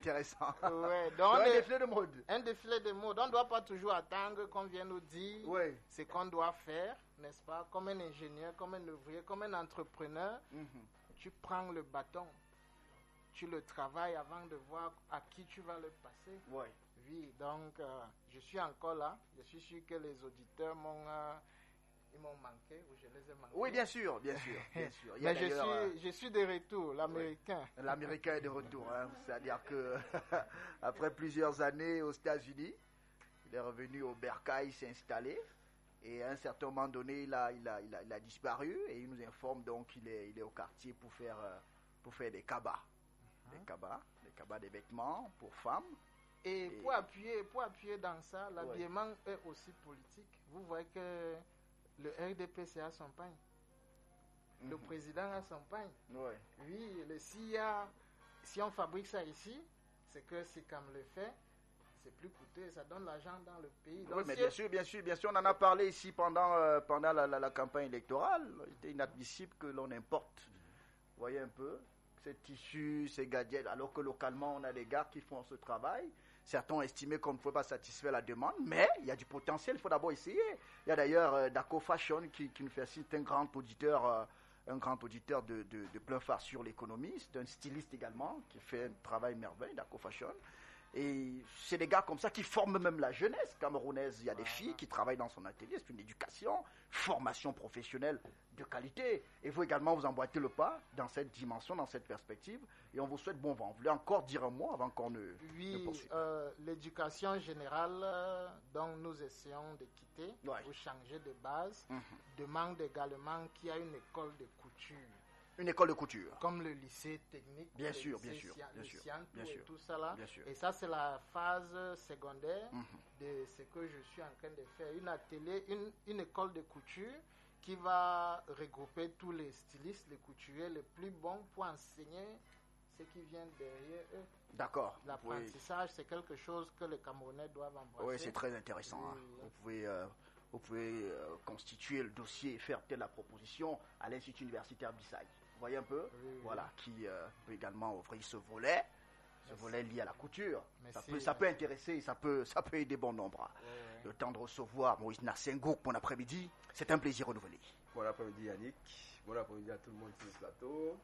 intéressant. Ouais, donc un défilé de mode. Un défilé de mode. On ne doit pas toujours attendre qu'on vienne nous dire ce qu'on doit faire, n'est-ce pas? Comme un ingénieur, comme un ouvrier, comme un entrepreneur, tu prends le bâton, tu le travailles avant de voir à qui tu vas le passer. Oui, donc je suis encore là. Je suis sûr que les auditeurs ils m'ont manqué ou je les ai manqués. Oui, bien sûr. Mais je suis de retour, l'Américain. Oui. L'Américain est de retour. Hein. C'est-à-dire que après plusieurs années aux États-Unis, il est revenu au Bercail s'est installé. Et à un certain moment donné, il a disparu. Et il nous informe donc qu'il est au quartier pour faire des cabas. Des cabas, des vêtements pour femmes. Et pour appuyer dans ça, l'habillement est aussi politique. Vous voyez que le RDPC a son pain. Le président a son pain. Oui, si on fabrique ça ici, c'est que SICAM le fait, c'est plus coûteux, ça donne l'argent dans le pays. Donc, mais bien sûr, on en a parlé ici pendant la campagne électorale. Il était inadmissible que l'on importe, vous voyez un peu, ces tissus, ces gadgets, alors que localement, on a des gars qui font ce travail. Certains ont estimé qu'on ne pouvait pas satisfaire la demande, mais il y a du potentiel, il faut d'abord essayer. Il y a d'ailleurs Daco Fashion qui nous fait citer un grand auditeur de plein phare sur l'économie. C'est un styliste également qui fait un travail merveilleux, Daco Fashion. Et c'est des gars comme ça qui forment même la jeunesse camerounaise. Il y a des filles qui travaillent dans son atelier. C'est une éducation, formation professionnelle de qualité. Et vous également, vous emboîtez le pas dans cette dimension, dans cette perspective. Et on vous souhaite bon vent. Vous voulez encore dire un mot avant qu'on ne poursuive? L'éducation générale dont nous essayons de quitter pour changer de base demande également qu'il y ait une école de couture. Une école de couture. Comme le lycée technique. Bien sûr. Et tout ça là. Et ça, c'est la phase secondaire de ce que je suis en train de faire. Une école de couture qui va regrouper tous les stylistes, les couturiers les plus bons pour enseigner ce qui vient derrière eux. D'accord. L'apprentissage, c'est quelque chose que les Camerounais doivent embrasser. Oui, c'est très intéressant. Vous pouvez constituer le dossier et faire peut-être la proposition à l'Institut universitaire Bissaï. Vous voyez un peu, qui peut également ouvrir ce volet lié à la couture. Ça peut intéresser, ça peut aider bon nombre. Le temps de recevoir Moïse Nassengouk pour l'après-midi, c'est un plaisir renouvelé. Bon après-midi Yannick, bon après-midi à tout le monde sur le plateau,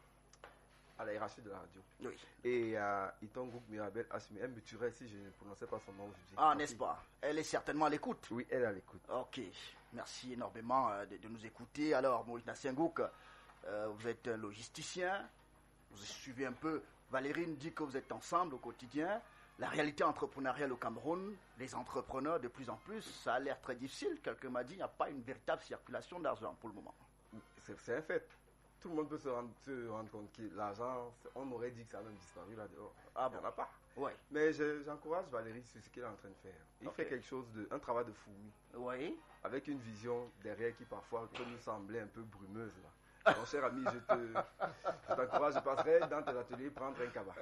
à la hiérarchie de la radio. Oui. Et à Itongouk Mirabel Asmi, elle me tuerait si je ne prononçais pas son nom aujourd'hui. Ah, n'est-ce pas? Elle est certainement à l'écoute. Oui, elle est à l'écoute. Ok, merci énormément de nous écouter. Alors, Moïse Nassengouk, vous êtes un logisticien, vous suivez un peu. Valérie nous dit que vous êtes ensemble au quotidien. La réalité entrepreneuriale au Cameroun, les entrepreneurs de plus en plus, ça a l'air très difficile. Quelqu'un m'a dit qu'il n'y a pas une véritable circulation d'argent pour le moment. C'est un fait. Tout le monde peut se rendre compte que l'argent, on aurait dit que ça a même disparu là-dehors. Il n'y en a pas. Ouais. Mais j'encourage Valérie sur ce qu'elle est en train de faire. Il fait quelque chose un travail de fourmi. Oui. Avec une vision derrière qui parfois peut nous sembler un peu brumeuse là. Mon cher ami, je t'encourage, je passerai dans tes ateliers prendre un cabas.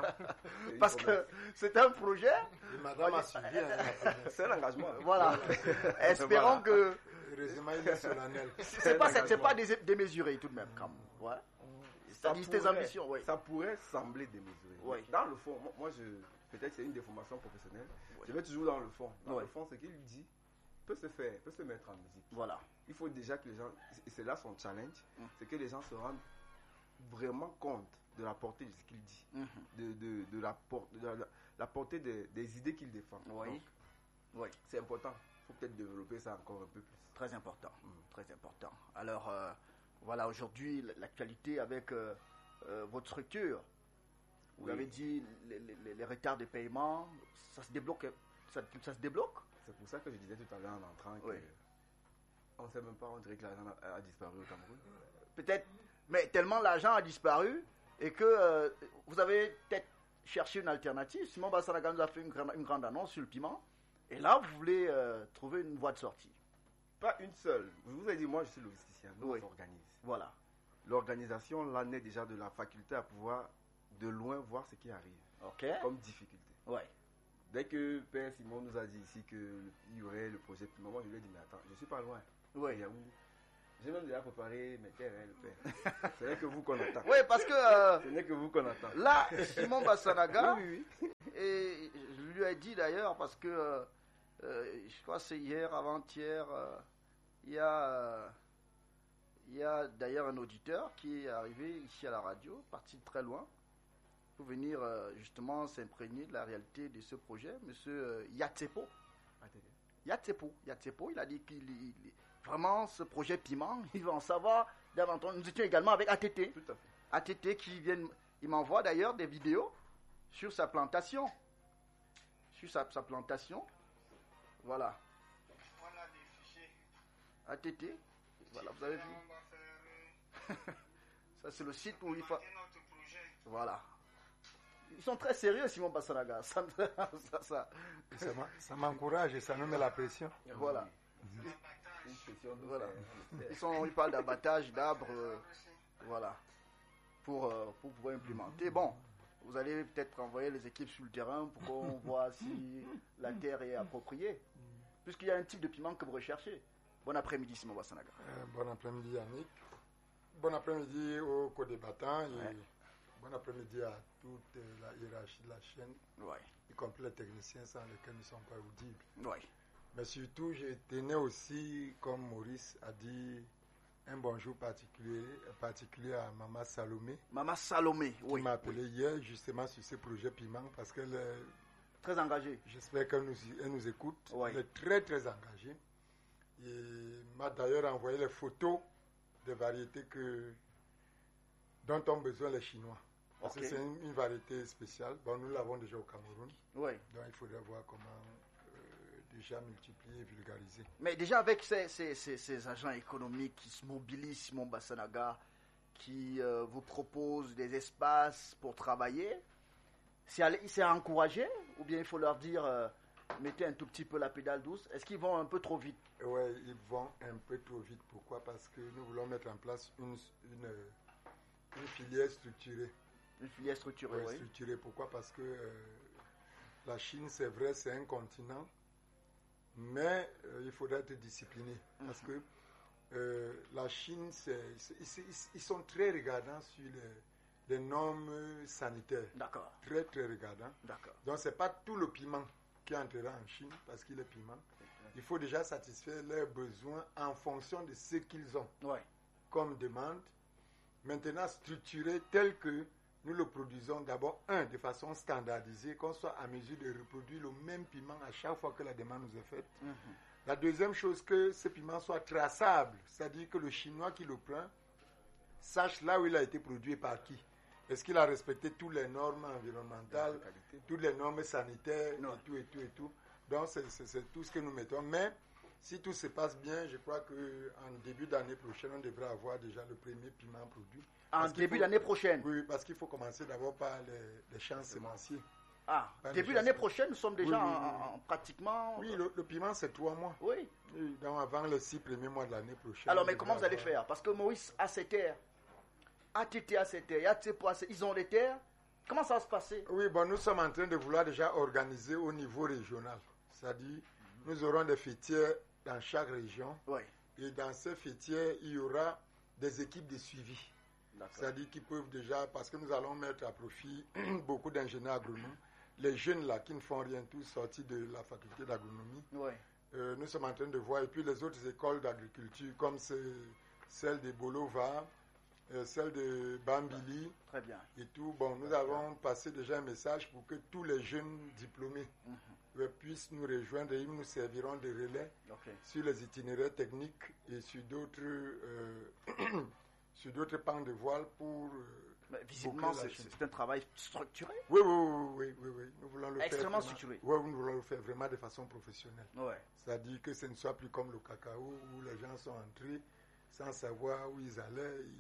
Parce que c'est un projet. Et madame a suivi. C'est un engagement. Voilà. Espérons que. Heureusement, il est solennel. C'est pas démesuré tout de même, quand même. Ouais. C'est-à-dire tes ambitions, oui. Ça pourrait sembler démesuré. Oui. Dans le fond, moi, peut-être c'est une déformation professionnelle. Oui. Je vais toujours dans le fond. Dans le fond, ce qu'il dit peut se mettre en musique. Voilà. Il faut déjà que les gens, et c'est là son challenge, c'est que les gens se rendent vraiment compte de la portée de ce qu'il dit, de la portée des idées qu'il défend. Oui. Donc, c'est important. Il faut peut-être développer ça encore un peu plus. Très important. Très important. Alors, voilà, aujourd'hui, l'actualité avec votre structure. Vous avez dit les retards de paiement, ça se débloque. Ça se débloque. C'est pour ça que je disais tout à l'heure en entrant que on ne sait même pas, on dirait que l'argent a disparu au Cameroun. Peut-être, mais tellement l'argent a disparu et que vous avez peut-être cherché une alternative. Simon Bassanaga nous a fait une grande annonce sur le piment. Et là, vous voulez trouver une voie de sortie. Pas une seule. Je vous ai dit, moi je suis logisticien, nous on s'organise. Voilà. L'organisation, là, naît déjà de la faculté à pouvoir de loin voir ce qui arrive. Comme difficulté. Ouais. Dès que Père Simon nous a dit ici qu'il y aurait le projet Piment, moi je lui ai dit, mais attends, je ne suis pas loin. Oui. J'ai même déjà préparé mes terres, le père. Ce n'est que vous qu'on attend. Oui, parce que Ce n'est que vous qu'on attend. là, Simon Bassanaga, Oui. et je lui ai dit d'ailleurs, parce que je crois que c'est hier, avant-hier, il y a d'ailleurs un auditeur qui est arrivé ici à la radio, parti de très loin, pour venir justement s'imprégner de la réalité de ce projet, monsieur Yatsepo. Yatsepo, il a dit qu'il vraiment ce projet piment, il va en savoir davantage. Nous étions également avec ATT. Tout à fait. ATT qui vient, il m'envoie d'ailleurs des vidéos sur sa plantation. Sur sa plantation. Voilà. Voilà des fichiers. ATT. Voilà, vous avez vu. Ça, c'est le site où il faut. Voilà. Ils sont très sérieux, Simon Bassanaga. Ça m'encourage et ça me met la pression. Voilà. Voilà. Ils parlent d'abattage d'arbres, voilà, pour pouvoir implémenter. Bon, vous allez peut-être envoyer les équipes sur le terrain pour qu'on voit si la terre est appropriée, puisqu'il y a un type de piment que vous recherchez. Bon après-midi, Simon Bassanaga. Bon après-midi, Yannick. Bon après-midi aux co-débattants et bon après-midi à toute la hiérarchie de la chaîne, y compris les techniciens sans lesquels nous ne sommes pas audibles. Mais surtout, je tenais aussi, comme Maurice a dit, un bonjour particulier à Maman Salomé. Maman Salomé, qui m'a appelé hier justement sur ce projet piment parce qu'elle est très engagée. J'espère qu'elle nous écoute. Elle est très très engagée. Et m'a d'ailleurs envoyé les photos des variétés dont ont besoin les Chinois. Parce que c'est une variété spéciale. Bon, nous l'avons déjà au Cameroun. Donc il faudrait voir comment déjà multiplier et vulgariser. Mais déjà avec ces agents économiques qui se mobilisent, Simon Bassanaga, qui vous proposent des espaces pour travailler, c'est à encourager ou bien il faut leur dire mettez un tout petit peu la pédale douce? Est-ce qu'ils vont un peu trop vite? Oui, ils vont un peu trop vite. Pourquoi? Parce que nous voulons mettre en place une filière structurée. Une filière structurée, oui. Structurée. Pourquoi? Parce que la Chine, c'est vrai, c'est un continent, mais il faudrait être discipliné. Parce que la Chine, ils sont très regardants sur les normes sanitaires. D'accord. Très, très regardants. D'accord. Donc, ce n'est pas tout le piment qui entrera en Chine parce qu'il est piment. Il faut déjà satisfaire leurs besoins en fonction de ce qu'ils ont comme demande. Maintenant, structuré tel que nous le produisons d'abord, de façon standardisée, qu'on soit à mesure de reproduire le même piment à chaque fois que la demande nous est faite. La deuxième chose, que ce piment soit traçable, c'est-à-dire que le Chinois qui le prend sache là où il a été produit et par qui. Est-ce qu'il a respecté toutes les normes environnementales, toutes les normes sanitaires, et tout. Donc, c'est tout ce que nous mettons. Mais, si tout se passe bien, je crois qu'en début d'année prochaine, on devrait avoir déjà le premier piment produit. En début d'année prochaine? Oui, parce qu'il faut commencer d'abord par les champs sémenciers. Ah, début d'année prochaine, nous sommes déjà en pratiquement... Oui, le piment, c'est 3 mois. Oui. Donc, avant les 6 premiers mois de l'année prochaine. Alors, mais comment vous allez faire? Parce que Maurice a ses terres. ATT a ses terres, Yatsepo a ses... Ils ont des terres. Comment ça va se passer? Oui, bon, nous sommes en train de vouloir déjà organiser au niveau régional. C'est-à-dire, nous aurons des fêtières dans chaque région. Et dans ces fêtières, il y aura des équipes de suivi. C'est-à-dire qu'ils peuvent déjà, parce que nous allons mettre à profit beaucoup d'ingénieurs agronomes, les jeunes là qui ne font rien, tous sortis de la faculté d'agronomie. Nous sommes en train de voir, et puis les autres écoles d'agriculture, comme celle de Bolova, celle de Bambili, très bien. Et tout. Bon, nous avons passé déjà un message pour que tous les jeunes diplômés puissent nous rejoindre et ils nous serviront de relais sur les itinéraires techniques et sur d'autres pans de voile pour... visiblement, c'est un travail structuré. Oui. Nous voulons le extrêmement faire structuré. Oui, nous voulons le faire vraiment de façon professionnelle. Ouais. C'est-à-dire que ce ne soit plus comme le cacao où les gens sont entrés sans savoir où ils allaient.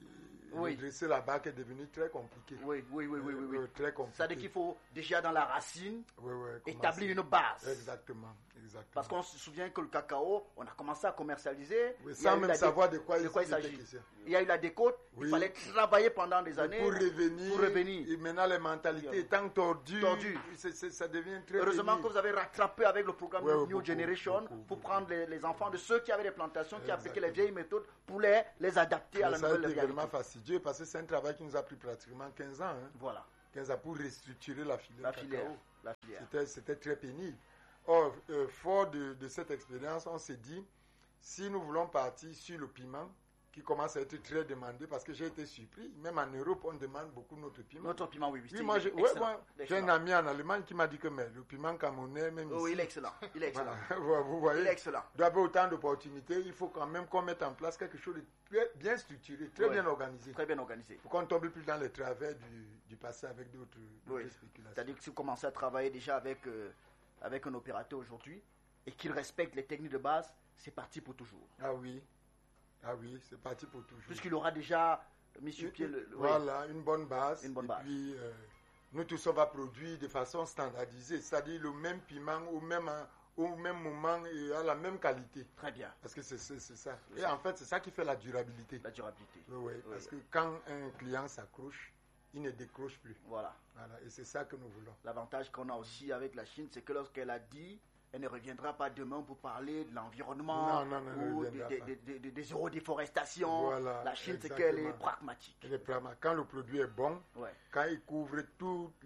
redresser la barque est devenu très compliqué. Oui. Très compliqué. C'est-à-dire qu'il faut déjà dans la racine établir une base. Exactement. Parce qu'on se souvient que le cacao, on a commencé à commercialiser. Sans même savoir de quoi il s'agit. Il y a eu la décote, il fallait travailler pendant des années pour revenir. Et maintenant, les mentalités étant tordues. Ça devient très Heureusement que vous avez rattrapé avec le programme New Generation pour prendre les enfants de ceux qui avaient des plantations, qui appliquaient les vieilles méthodes pour les adapter à la nouvelle réalité. C'est vraiment fastidieux parce que c'est un travail qui nous a pris pratiquement 15 ans. Voilà. 15 ans pour restructurer la filière. La filière. C'était très pénible. Or, fort de cette expérience, on s'est dit, si nous voulons partir sur le piment, qui commence à être très demandé, parce que j'ai été surpris, même en Europe, on demande beaucoup notre piment. Notre piment, oui. Moi, j'ai un ami en Allemagne qui m'a dit que le piment camerounais, même ici... Oui, il est excellent. Voilà. Vous voyez, il est excellent. Il doit y avoir autant d'opportunités, il faut quand même qu'on mette en place quelque chose de bien structuré, très bien organisé. Très bien organisé. Pour qu'on ne tombe plus dans les travers du passé avec d'autres spéculations. C'est-à-dire que si vous commencez à travailler déjà avec un opérateur aujourd'hui et qu'il respecte les techniques de base, c'est parti pour toujours. Ah oui, c'est parti pour toujours. Puisqu'il aura déjà mis sur pied une bonne base. Et puis, nous tous, on va produire de façon standardisée, c'est-à-dire le même piment au même moment et à la même qualité. Très bien. Parce que c'est ça. Et en fait, c'est ça qui fait la durabilité. La durabilité. Oui, parce que quand un client s'accroche, il ne décroche plus. Voilà. Et c'est ça que nous voulons. L'avantage qu'on a aussi avec la Chine, c'est que lorsqu'elle a dit, elle ne reviendra pas demain pour parler de l'environnement ou des eurodéforestations. Voilà, la Chine, c'est qu'elle est pragmatique. Quand le produit est bon, quand il couvre toutes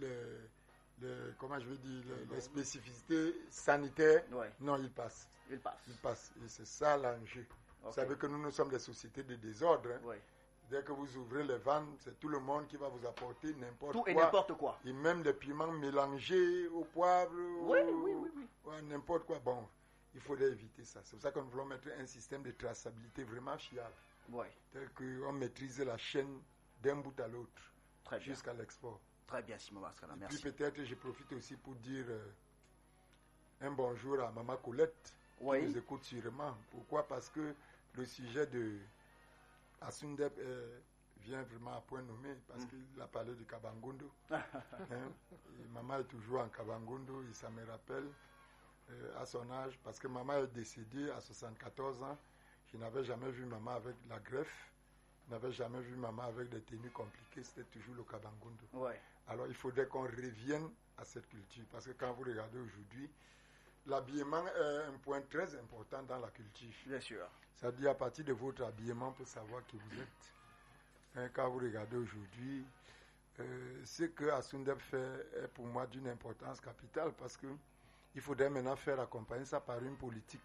les spécificités sanitaires, non, il passe. Il passe. Et c'est ça l'enjeu. Vous savez que nous sommes des sociétés de désordre. Dès que vous ouvrez les ventes, c'est tout le monde qui va vous apporter n'importe quoi. Tout et n'importe quoi. Et même des piments mélangés au poivre. Oui. N'importe quoi. Bon, il faudrait éviter ça. C'est pour ça que nous voulons mettre un système de traçabilité vraiment fiable. Tel qu'on maîtrise la chaîne d'un bout à l'autre. Jusqu'à l'export. Très bien, Simon Baskala. Merci. Et puis peut-être, je profite aussi pour dire un bonjour à Maman Colette. Qui nous écoute sûrement. Pourquoi? Parce que le sujet de Asundep vient vraiment à point nommé parce qu'il a parlé du Kabangondo. Maman est toujours en Kabangondo et ça me rappelle à son âge, parce que maman est décédée à 74 ans. Je n'avais jamais vu maman avec la greffe, je n'avais jamais vu maman avec des tenues compliquées, c'était toujours le Kabangondo. Alors il faudrait qu'on revienne à cette culture, parce que quand vous regardez aujourd'hui, l'habillement est un point très important dans la culture. Bien sûr. C'est-à-dire à partir de votre habillement pour savoir qui vous êtes. Quand vous regardez aujourd'hui, ce que Asundep fait est pour moi d'une importance capitale, parce que il faudrait maintenant faire accompagner ça par une politique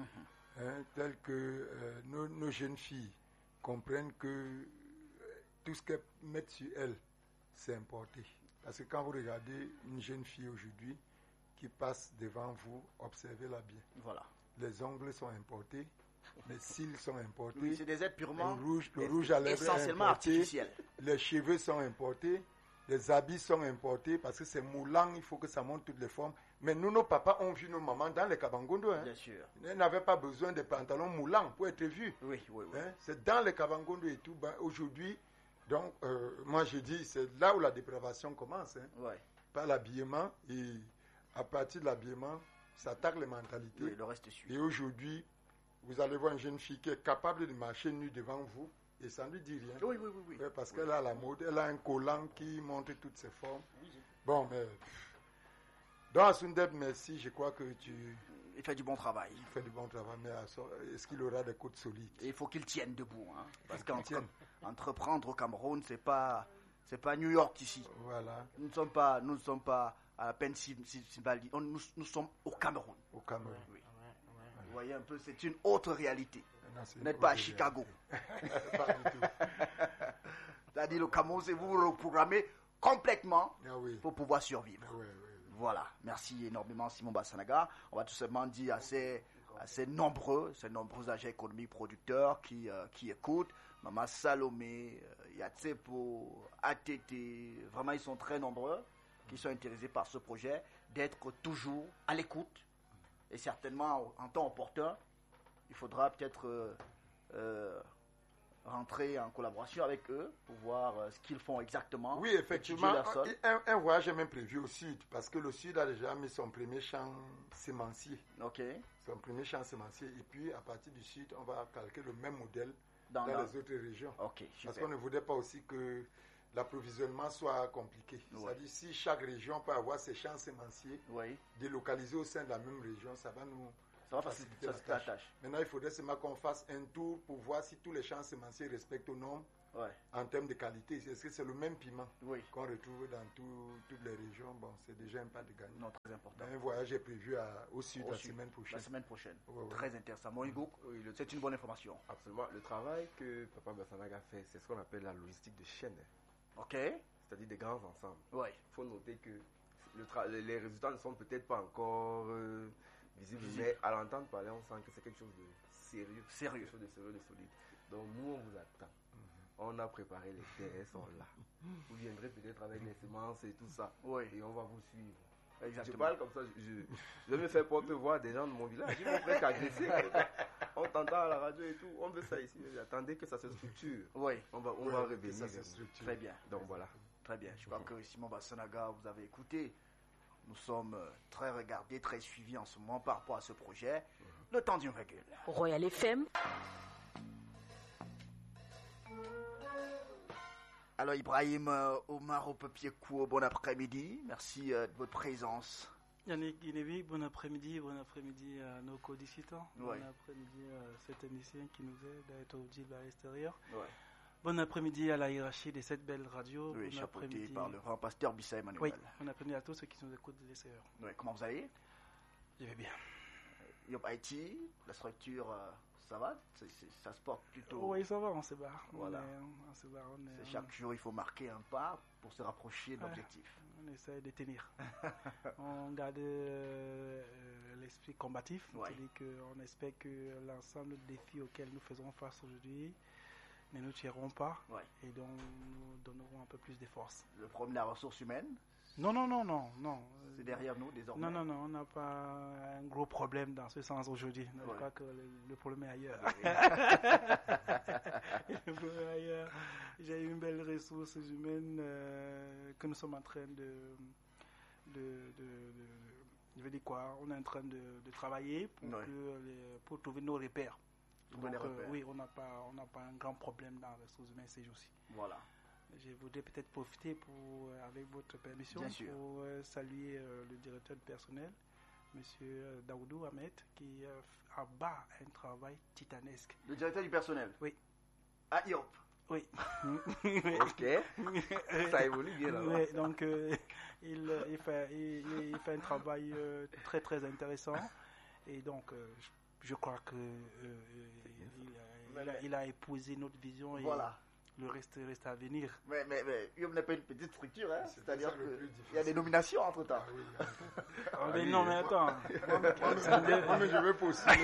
telle que nos jeunes filles comprennent que tout ce qu'elles mettent sur elles, c'est importé. Parce que quand vous regardez une jeune fille aujourd'hui qui passe devant vous, observez-la bien. Voilà. Les ongles sont importés, les cils sont importés. Oui, c'est des êtres purement le rouge à lèvres essentiellement artificiel. Les cheveux sont importés, les habits sont importés parce que c'est moulant, il faut que ça monte toutes les formes. Mais nous, nos papas ont vu nos mamans dans les Kabangondo. Bien sûr. Ils n'avaient pas besoin de pantalons moulants pour être vus. Oui. C'est dans les Kabangondo et tout. Aujourd'hui, donc, moi je dis, c'est là où la dépravation commence. Par l'habillement. Et à partir de l'habillement, ça attaque les mentalités. Oui, le reste suit. Et aujourd'hui, vous allez voir une jeune fille qui est capable de marcher nue devant vous et ça ne lui dit rien. Oui. Parce qu'elle a la mode, elle a un collant qui montre toutes ses formes. Bon, mais... Dans Asundep, merci, je crois que il fait du bon travail. Il fait du bon travail, mais est-ce qu'il aura des côtes solides? Et il faut qu'il tienne debout. Parce qu'entreprendre au Cameroun, c'est pas New York ici. Voilà. Nous ne sommes pas à Pennsylvanie. Nous sommes au Cameroun. Au Cameroun. Oui. Vous voyez un peu, c'est une autre réalité. Vous n'êtes pas à Chicago. Pas du tout. C'est-à-dire le Cameroun, c'est vous reprogrammez complètement pour pouvoir survivre. Voilà. Merci énormément Simon Bassanaga. On va tout simplement dire à ces nombreux agents économiques producteurs qui écoutent. Maman Salomé, Yatsepo, ATT, vraiment ils sont très nombreux qui sont intéressés par ce projet, d'être toujours à l'écoute. Et certainement, en temps opportun, il faudra peut-être rentrer en collaboration avec eux pour voir ce qu'ils font exactement. Oui, effectivement, un voyage est même prévu au sud, parce que le sud a déjà mis son premier champ sémencier. Ok. Son premier champ sémencier, et puis à partir du sud, on va calquer le même modèle dans les autres régions. Ok, super. Parce qu'on ne voulait pas aussi que l'approvisionnement soit compliqué. C'est-à-dire, si chaque région peut avoir ses champs sémenciers délocalisés au sein de la même région, ça va nous... Ça va faciliter la tâche. Maintenant, il faudrait seulement qu'on fasse un tour pour voir si tous les champs sémenciers respectent aux normes en termes de qualité. Est-ce que c'est le même piment qu'on retrouve dans toutes les régions? Bon, c'est déjà un pas de gagnant. Non, très important. Un voyage est prévu au sud la semaine prochaine. La semaine prochaine. Très intéressant. Moïgo, c'est une bonne information. Absolument. Le travail que Papa Bassanaga fait, c'est ce qu'on appelle la logistique de chaîne. Ok. C'est-à-dire des grands ensembles. Il faut noter que les résultats ne sont peut-être pas encore... visible. Mais à l'entendre parler, on sent que c'est quelque chose de sérieux. Quelque chose de sérieux, de solide. Donc nous, on vous attend. On a préparé les terres, sont là. Vous viendrez peut-être avec les semences et tout ça. Et on va vous suivre. Exactement. Je parle comme ça, je vais me faire porte-voix des gens de mon village. Ils vont presque agresser. On t'entend à la radio et tout. On veut ça ici. Attendez que ça se structure. On va revenir. Ça se structure. Très bien. Donc voilà. Très bien. Je crois que Simon Bassanaga, vous avez écouté. Nous sommes très regardés, très suivis en ce moment par rapport à ce projet. Le temps d'une règle. Royal FM. Alors Ibrahim Omar au papier court, bon après-midi. Merci de votre présence. Yannick Guinévi, bon après-midi à nos co-discutants. Bon après-midi à cet émission qui nous aide à être audible à l'extérieur. Bon après-midi à la hiérarchie de cette belle radio. Oui, chapeauté par le grand pasteur Bissa Emmanuel. Bon après-midi à tous ceux qui nous écoutent de l'extérieur. Comment vous allez? Je vais bien. Yop Haïti, la structure, ça va? Ça se porte plutôt... Oui, ça va, on se barre. Voilà. Chaque jour, il faut marquer un pas pour se rapprocher de l'objectif. On essaie de tenir. On garde l'esprit combatif. C'est-à-dire qu'on espère que l'ensemble des défis auxquels nous faisons face aujourd'hui ne nous tireront pas et donc nous donnerons un peu plus de force. Le problème de la ressource humaine? Non. C'est derrière nous désormais? Non, on n'a pas un gros problème dans ce sens aujourd'hui. Je crois que le problème est ailleurs. Le problème est ailleurs. J'ai une belle ressource humaine que nous sommes en train je veux dire quoi? On est en train de travailler pour trouver nos repères. Donc, oui, on n'a pas un grand problème dans les ressources humaines ces jours-ci. Voilà. Je voudrais peut-être profiter avec votre permission pour saluer le directeur du personnel, M. Daoudou Ahmed, qui abat un travail titanesque. Le directeur du personnel? Oui. À IOP? Oui. Ok. Ça évolue bien là. Oui, donc il fait un travail très très intéressant et donc je crois que il a épousé notre vision et le reste à venir. Mais il n'est pas une petite structure, hein? C'est-à-dire qu'il y a des nominations entre-temps. Non, mais attends. Je vais postuler.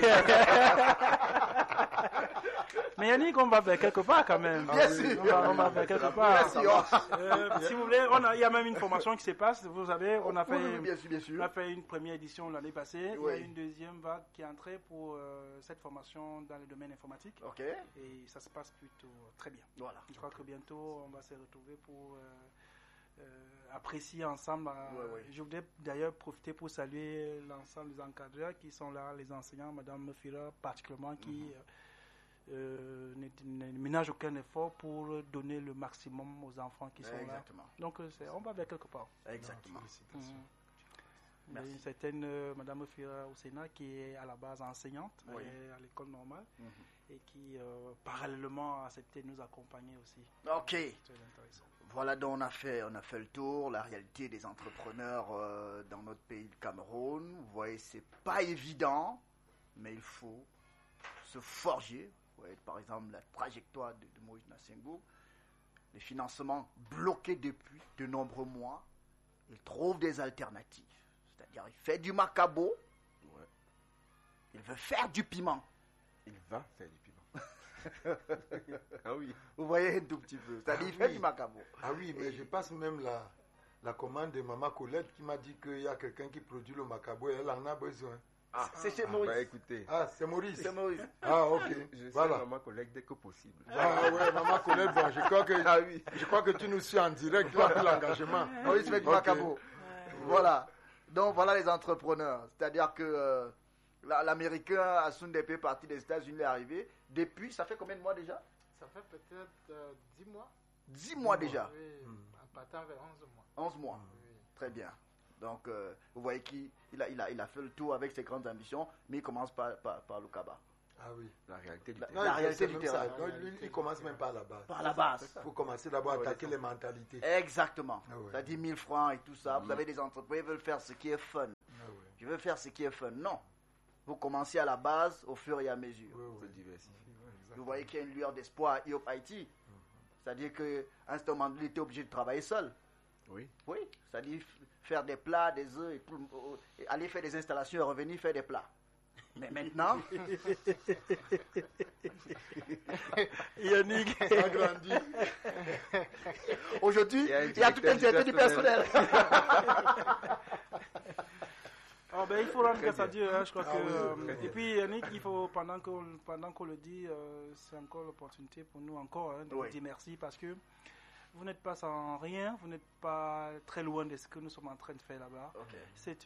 Mais Yannick, on va vers quelque part quand même. Bien sûr. On va vers quelque part. Si vous voulez, il y a même une formation qui se passe. Vous savez, on a fait une première édition l'année passée. Il y a une deuxième vague qui est entrée pour cette formation dans le domaine informatique. Ok. Et ça se passe plutôt très bien. Voilà. Je crois que bientôt, on va se retrouver pour apprécier ensemble. Je voudrais d'ailleurs profiter pour saluer l'ensemble des encadreurs qui sont là, les enseignants, Madame Mefira particulièrement, qui ne ménagent aucun effort pour donner le maximum aux enfants qui sont là. Donc, on va vers quelque part. Exactement. Il y a une certaine Madame Mefira Oussena qui est à la base enseignante à l'école normale. Et qui parallèlement a accepté de nous accompagner aussi. Ok. C'est intéressant. Voilà, donc on a fait le tour, la réalité des entrepreneurs dans notre pays, le Cameroun. Vous voyez, c'est pas évident, mais il faut se forger. Vous voyez, par exemple, la trajectoire de Moïse Nassingou, les financements bloqués depuis de nombreux mois. Il trouve des alternatives. C'est-à-dire, il fait du macabo. Il veut faire du piment. Il va faire du piment. Ah oui. Vous voyez un tout petit peu. C'est-à-dire, il fait du macabo. Ah oui, mais je passe même la commande de Maman Colette qui m'a dit qu'il y a quelqu'un qui produit le macabo et elle en a besoin. C'est chez Maurice. Bah, écoutez. Ah, c'est Maurice. C'est Maurice. Ah, ok. Je Voilà. suis maman collègue dès que possible. Ah ouais, maman collègue, bon, je crois que tu nous suis en direct, tu as pris l'engagement. Maurice fait du macabo. Voilà. Donc voilà les entrepreneurs. C'est-à-dire que l'Américain Hassoun Depé est parti des États-Unis, est arrivé. Depuis, ça fait combien de mois déjà? Ça fait peut-être 10 mois. 10 mois déjà. Oui, en partant vers 11 mois. 11 mois. Oui. Très bien. Donc, vous voyez qu'il a fait le tour avec ses grandes ambitions, mais il commence par le cabas. Ah oui. La réalité du Non, terrain. La réalité du c'est même terrain. ça. Non, lui, il commence même pas à la base. Par la base. Il faut commencer d'abord à attaquer les mentalités. Exactement. Ah ouais. Ça dit 1000 francs et tout ça. Vous avez des entreprises qui veulent faire ce qui est fun. Ah ouais. Je veux faire ce qui est fun. Non. Vous commencez à la base au fur et à mesure. Oui, Se oui. diversifier. Ouais, exactement. Vous voyez qu'il y a une lueur d'espoir à IOP Haïti. C'est-à-dire qu'à un certain moment, il était obligé de travailler seul. Oui. Oui. C'est-à-dire faire des plats, des œufs, et aller faire des installations et revenir faire des plats. Mais maintenant, Yannick, Ça grandit. aujourd'hui, il y a tout un directeur du personnel. il faut rendre grâce à Dieu, hein, je crois Ah que. oui, Et puis Yannick, il faut pendant qu'on le dit, c'est encore l'opportunité pour nous encore de vous dire merci parce que vous n'êtes pas sans rien, vous n'êtes pas très loin de ce que nous sommes en train de faire là-bas. Okay.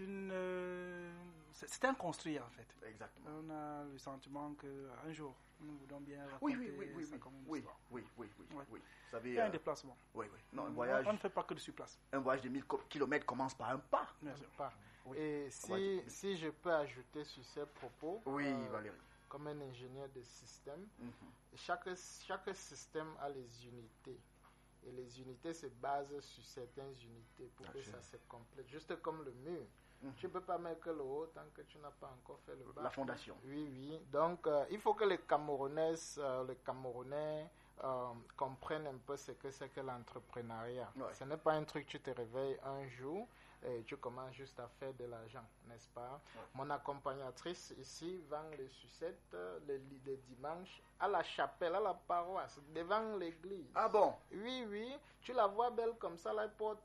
C'est un construit en fait. Exactement. On a le sentiment qu'un jour, nous voulons bien Oui, raconter ça comme une histoire. oui. Ouais. Vous savez, Il y a un déplacement. oui. Non, un On voyage, ne fait pas que de sur place. un voyage de 1000 km commence par un pas. Bien sûr. Pas. Oui. Et si je peux ajouter sur ces propos, Oui, Valérie. comme un ingénieur de système, chaque système a les unités. Et les unités se basent sur certaines unités pour que ça se complète. Juste comme le mur. Tu ne peux pas mettre le haut tant que tu n'as pas encore fait le bas. La fondation. Oui. Donc, il faut que les Camerounais comprennent un peu ce que c'est que l'entrepreneuriat. Ouais. Ce n'est pas un truc, tu te réveilles un jour et tu commences juste à faire de l'argent, n'est-ce pas? Ouais. Mon accompagnatrice ici vend les sucettes les dimanches à la chapelle, à la paroisse, devant l'église. Ah bon? Oui. Tu la vois belle comme ça, là, elle porte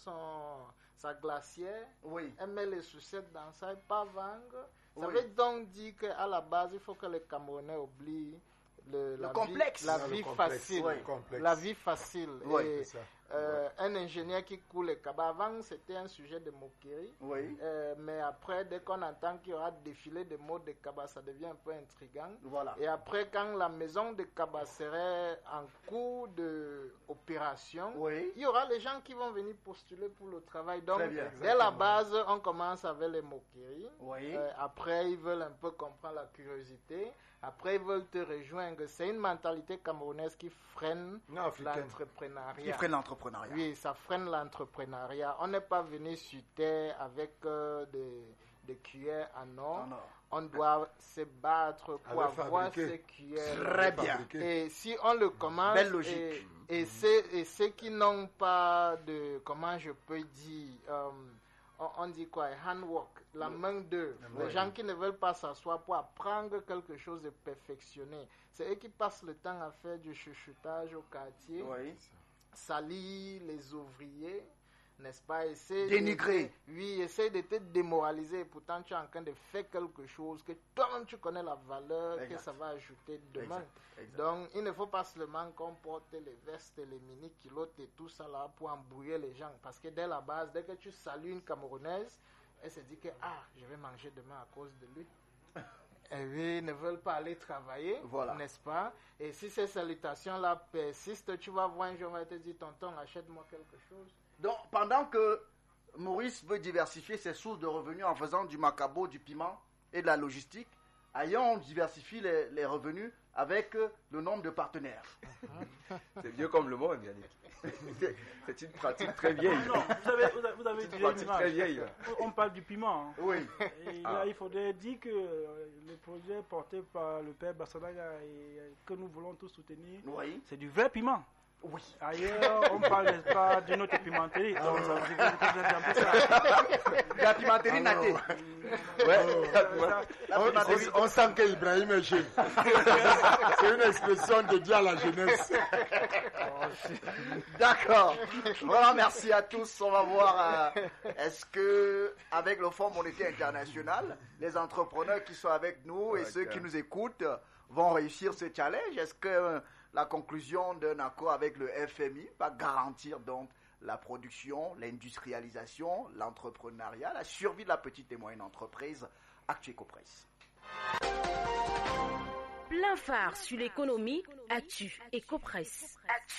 sa glacière. Oui. Elle met les sucettes dans ça, elle pas vendre. Ça Oui. veut donc dire qu'à la base, il faut que les Camerounais oublient la complexe. vie, la Le vie complexe, facile. oui. Complexe. La vie facile. Oui, Et, c'est ça. un ingénieur qui coule le cabas, avant c'était un sujet de moquerie. Oui. Mais après, dès qu'on entend qu'il y aura défilé de mots de cabas, ça devient un peu intriguant. Voilà. Et après, quand la maison de cabas serait en cours d'opération, Oui. il y aura les gens qui vont venir postuler pour le travail. Donc, Très bien. dès la base, on commence avec les moqueries. Oui. Après, ils veulent un peu comprendre la curiosité. Après, ils veulent te rejoindre. C'est une mentalité camerounaise qui freine Non, africaine. l'entrepreneuriat. Qui freine l'entrepreneuriat. Oui, ça freine l'entrepreneuriat. On n'est pas venu sur terre avec des cuillères en or. Non. On doit se battre pour Avec avoir fabriquer. ces cuillères. Très bien. Et si on le commence, Belle logique. et ceux qui n'ont pas de, comment je peux dire, on dit quoi, handwork, la main d'œuvre, les gens qui ne veulent pas s'asseoir pour apprendre quelque chose de perfectionné, c'est eux qui passent le temps à faire du chuchotage au quartier, Oui. salir les ouvriers, n'est-ce pas? Dénigrer. Essayer de te démoraliser. Pourtant, tu es en train de faire quelque chose que toi-même tu connais la valeur Exact. que ça va ajouter demain. Exact. Donc, il ne faut pas seulement qu'on porte les vestes, les mini-kilotes et tout ça là pour embrouiller les gens. Parce que dès la base, dès que tu salues une Camerounaise, elle se dit que je vais manger demain à cause de lui. Et oui, ils ne veulent pas aller travailler, Voilà. n'est-ce pas? Et si ces salutations-là persistent, tu vas voir un jour, on va te dire, tonton, achète-moi quelque chose. Donc, pendant que Maurice veut diversifier ses sources de revenus en faisant du macabo, du piment et de la logistique, ayons diversifié les revenus avec le nombre de partenaires. C'est vieux comme le monde, Yannick. C'est une pratique très vieille. Non, vous avez C'est une déjà une pratique très image. vieille. Là. On parle du piment. Hein. Oui. Et là, il faudrait dire que le projet porté par le père Bassadaga et que nous voulons tous soutenir, Oui. c'est du vrai piment. Oui. Ailleurs, on parle pas d'une autre pimenterie. Donc, ça veut dire que vous êtes un peu ça. La pimenterie natée. On sent qu'Ibrahim est jeune. C'est une expression dédiée à la jeunesse. D'accord. Voilà, merci à tous. On va voir est-ce que avec le Fonds monétaire international, les entrepreneurs qui sont avec nous et ceux qui nous écoutent vont réussir ce challenge. Est-ce que la conclusion d'un accord avec le FMI va garantir donc la production, l'industrialisation, l'entrepreneuriat, la survie de la petite et moyenne entreprise? Actu Ecopresse. Plein phare sur l'économie, Actu Ecopresse.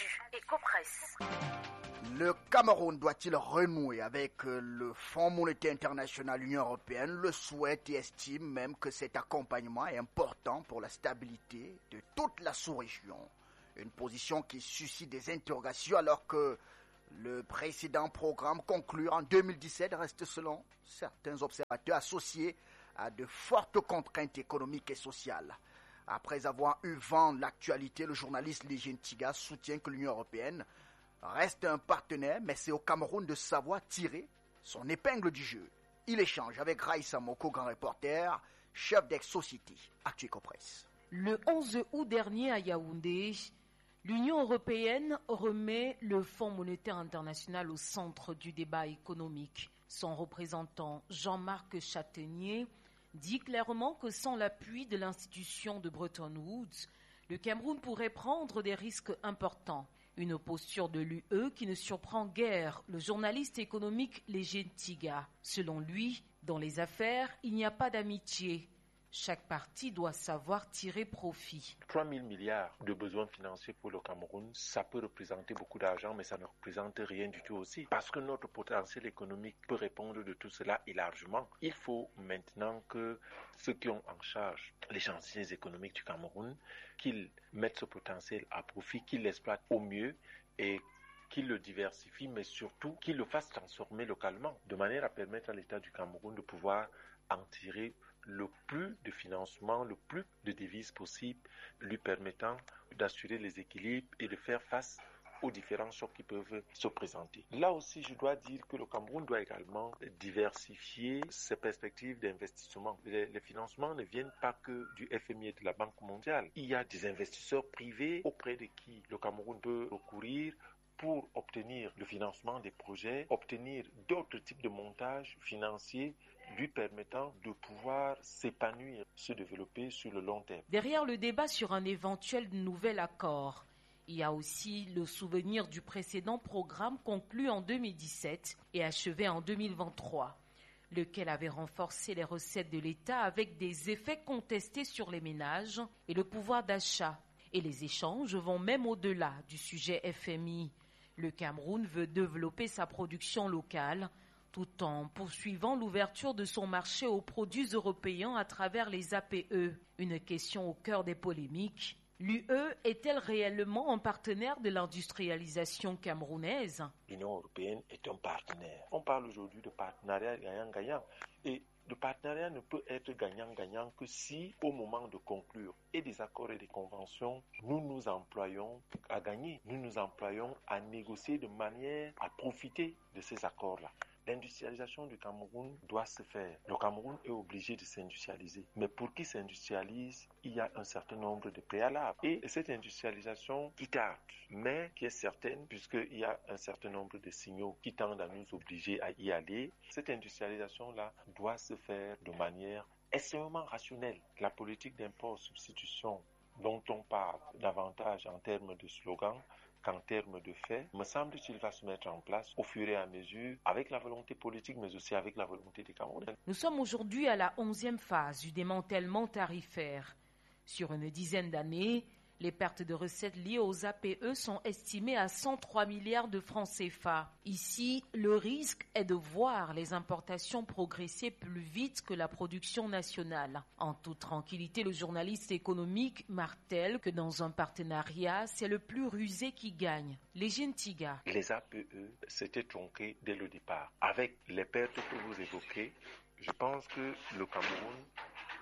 Le Cameroun doit-il renouer avec le Fonds monétaire international, l'Union européenne le souhaite et estime même que cet accompagnement est important pour la stabilité de toute la sous-région. Une position qui suscite des interrogations alors que le précédent programme conclu en 2017 reste selon certains observateurs associé à de fortes contraintes économiques et sociales. Après avoir eu vent de l'actualité, le journaliste Légine Tiga soutient que l'Union européenne reste un partenaire, mais c'est au Cameroun de savoir tirer son épingle du jeu. Il échange avec Raïssa Moko, grand reporter, chef d'Ex-Société, Actu Ecopresse. Le 11 août dernier à Yaoundé, l'Union européenne remet le Fonds monétaire international au centre du débat économique. Son représentant Jean-Marc Châtaignier dit clairement que sans l'appui de l'institution de Bretton Woods, le Cameroun pourrait prendre des risques importants. Une posture de l'UE qui ne surprend guère le journaliste économique Légine Tiga. Selon lui, dans les affaires, il n'y a pas d'amitié. Chaque partie doit savoir tirer profit. 3 000 milliards de besoins financiers pour le Cameroun, ça peut représenter beaucoup d'argent, mais ça ne représente rien du tout aussi. Parce que notre potentiel économique peut répondre de tout cela et largement. Il faut maintenant que ceux qui ont en charge les chantiers économiques du Cameroun, qu'ils mettent ce potentiel à profit, qu'ils l'exploitent au mieux et qu'ils le diversifient, mais surtout qu'ils le fassent transformer localement, de manière à permettre à l'État du Cameroun de pouvoir en tirer le plus de financement, le plus de devises possible, lui permettant d'assurer les équilibres et de faire face aux différents chocs qui peuvent se présenter. Là aussi, je dois dire que le Cameroun doit également diversifier ses perspectives d'investissement. Les financements ne viennent pas que du FMI et de la Banque mondiale. Il y a des investisseurs privés auprès de qui le Cameroun peut recourir pour obtenir le financement des projets, obtenir d'autres types de montages financiers lui permettant de pouvoir s'épanouir, se développer sur le long terme. Derrière le débat sur un éventuel nouvel accord, il y a aussi le souvenir du précédent programme conclu en 2017 et achevé en 2023, lequel avait renforcé les recettes de l'État avec des effets contestés sur les ménages et le pouvoir d'achat. Et les échanges vont même au-delà du sujet FMI. Le Cameroun veut développer sa production locale tout en poursuivant l'ouverture de son marché aux produits européens à travers les APE. Une question au cœur des polémiques. L'UE est-elle réellement un partenaire de l'industrialisation camerounaise? L'Union européenne est un partenaire. On parle aujourd'hui de partenariat gagnant-gagnant. Et le partenariat ne peut être gagnant-gagnant que si, au moment de conclure et des accords et des conventions, nous nous employons à gagner. Nous nous employons à négocier de manière à profiter de ces accords-là. L'industrialisation du Cameroun doit se faire. Le Cameroun est obligé de s'industrialiser. Mais pour qu'il s'industrialise, il y a un certain nombre de préalables. Et cette industrialisation qui tarde, mais qui est certaine, puisqu'il y a un certain nombre de signaux qui tendent à nous obliger à y aller, cette industrialisation-là doit se faire de manière extrêmement rationnelle. La politique d'import-substitution dont on parle davantage en termes de slogan, qu'en termes de faits, me semble qu'il va se mettre en place au fur et à mesure, avec la volonté politique, mais aussi avec la volonté des Camerounais. Nous sommes aujourd'hui à la 11e phase du démantèlement tarifaire. Sur une dizaine d'années, les pertes de recettes liées aux APE sont estimées à 103 milliards de francs CFA. Ici, le risque est de voir les importations progresser plus vite que la production nationale. En toute tranquillité, le journaliste économique martèle que dans un partenariat, c'est le plus rusé qui gagne. Légine Tiga. Les APE s'étaient tronqués dès le départ. Avec les pertes que vous évoquez, je pense que le Cameroun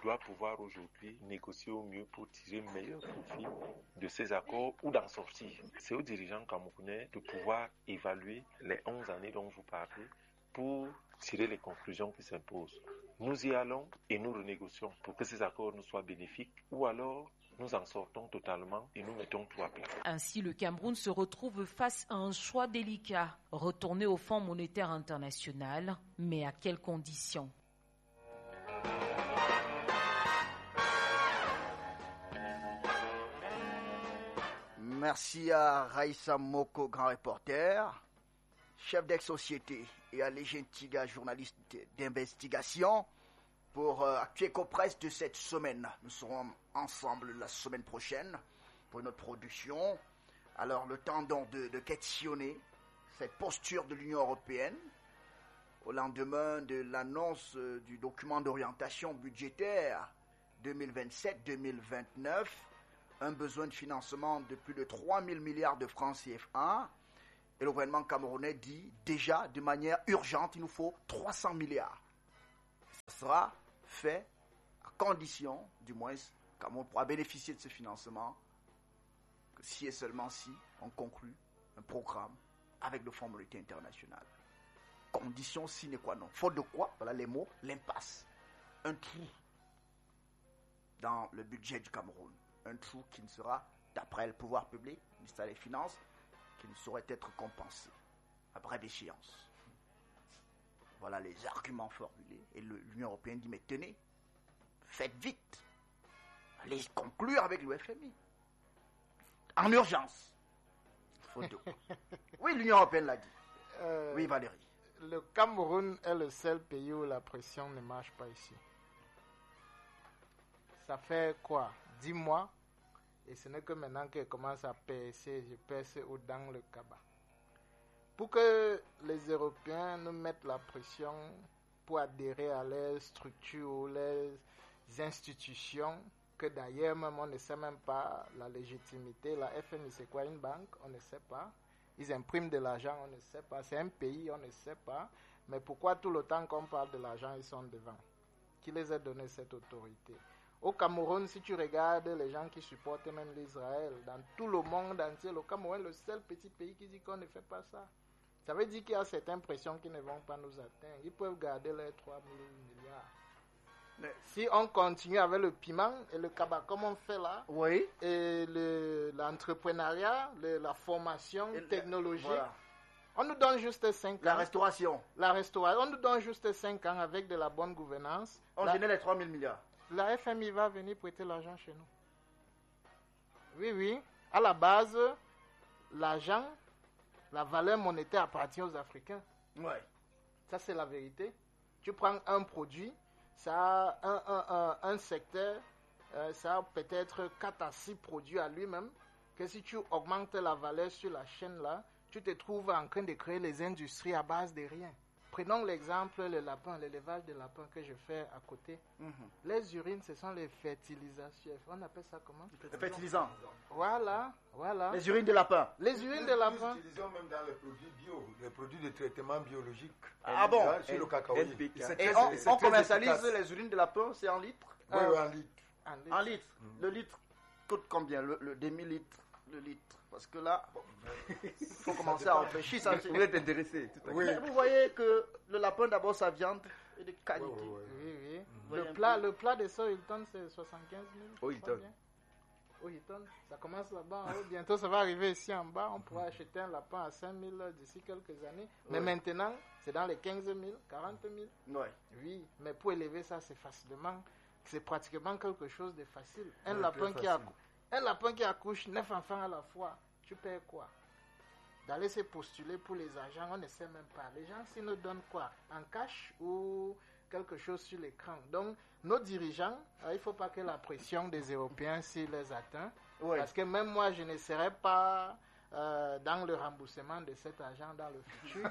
doit pouvoir aujourd'hui négocier au mieux pour tirer le meilleur profit de ces accords ou d'en sortir. C'est aux dirigeants camerounais de pouvoir évaluer les 11 années dont vous parlez pour tirer les conclusions qui s'imposent. Nous y allons et nous renégocions pour que ces accords nous soient bénéfiques ou alors nous en sortons totalement et nous mettons tout à plat. Ainsi, le Cameroun se retrouve face à un choix délicat. Retourner au Fonds monétaire international, mais à quelles conditions? Merci à Raïssa Moko, grand reporter, chef d'ex-société, et à Légin Tiga, journaliste d'investigation, pour Actueco Presse de cette semaine. Nous serons ensemble la semaine prochaine pour notre production. Alors, le temps donc de questionner cette posture de l'Union européenne au lendemain de l'annonce du document d'orientation budgétaire 2027-2029, un besoin de financement de plus de 3 000 milliards de francs CFA. Et le gouvernement camerounais dit déjà de manière urgente, il nous faut 300 milliards. Ce sera fait à condition, du moins, Cameroun pourra bénéficier de ce financement, que si et seulement si on conclut un programme avec le Fonds monétaire international. Condition sine qua non. Faute de quoi, voilà les mots, l'impasse. Un trou dans le budget du Cameroun. Un trou qui ne sera, d'après le pouvoir public, le ministère des Finances, qui ne saurait être compensé à brève échéance. Voilà les arguments formulés. Et l'Union européenne dit, mais tenez, faites vite. Allez conclure avec le FMI. En urgence. Faute de quoi. Oui, l'Union européenne l'a dit. Oui, Valérie. Le Cameroun est le seul pays où la pression ne marche pas ici. Ça fait quoi? 10 mois? Et ce n'est que maintenant qu'elle commence à percer, je perce dans le cabas. Pour que les Européens nous mettent la pression pour adhérer à leurs structures, les institutions, que d'ailleurs même on ne sait même pas la légitimité. La FMI, c'est quoi une banque? On ne sait pas. Ils impriment de l'argent, on ne sait pas. C'est un pays, on ne sait pas. Mais pourquoi tout le temps qu'on parle de l'argent, ils sont devant? Qui les a donné cette autorité? Au Cameroun, si tu regardes les gens qui supportent même l'Israël, dans tout le monde entier, le Cameroun est le seul petit pays qui dit qu'on ne fait pas ça. Ça veut dire qu'il y a cette impression qu'ils ne vont pas nous atteindre. Ils peuvent garder les 3 000 milliards. Mais si on continue avec le piment et le cabas comme on fait là, oui. Et l'entrepreneuriat, la formation technologique, voilà. On nous donne juste 5 ans. La restauration. On nous donne juste 5 ans avec de la bonne gouvernance. On génère les 3 000 milliards. La FMI va venir prêter l'argent chez nous. Oui. À la base, l'argent, la valeur monétaire appartient aux Africains. Ouais. Ça, c'est la vérité. Tu prends un produit, ça a un secteur, ça a peut-être 4 à 6 produits à lui-même, que si tu augmentes la valeur sur la chaîne là, tu te trouves en train de créer les industries à base de rien. Prenons l'exemple, le lapin, l'élevage de lapins que je fais à côté. Les urines, ce sont les fertilisations. On appelle ça comment? Les fertilisants. Voilà. Les urines de lapin. Les urines de lapin. Nous utilisons même dans les produits bio, les produits de traitement biologique. Ah bon? Sur le cacao. Et on commercialise les urines de lapin, c'est en litres? Oui, en litres. En litres. Le litre coûte combien? Le demi-litre? Le litre. Parce que là, il faut commencer à réfléchir. Ça, vous êtes intéressé. Oui. Vous voyez que le lapin, d'abord, sa viande est de qualité. Oui. Le plat de ça, Hilton, c'est 75 000. Hilton. Ça commence là-bas. Bientôt, ça va arriver ici en bas. On pourra acheter un lapin à 5 000 d'ici quelques années. Mais maintenant, c'est dans les 15 000, 40 000. Oui, mais pour élever ça, c'est facilement. C'est pratiquement quelque chose de facile. Un lapin qui accouche 9 enfants à la fois, tu payes quoi? D'aller se postuler pour les agents, on ne sait même pas. Les gens, s'ils nous donnent quoi? En cash ou quelque chose sur l'écran? Donc, nos dirigeants, il ne faut pas que la pression des Européens s'y les atteint. Oui. Parce que même moi, je ne serai pas dans le remboursement de cet argent dans le futur.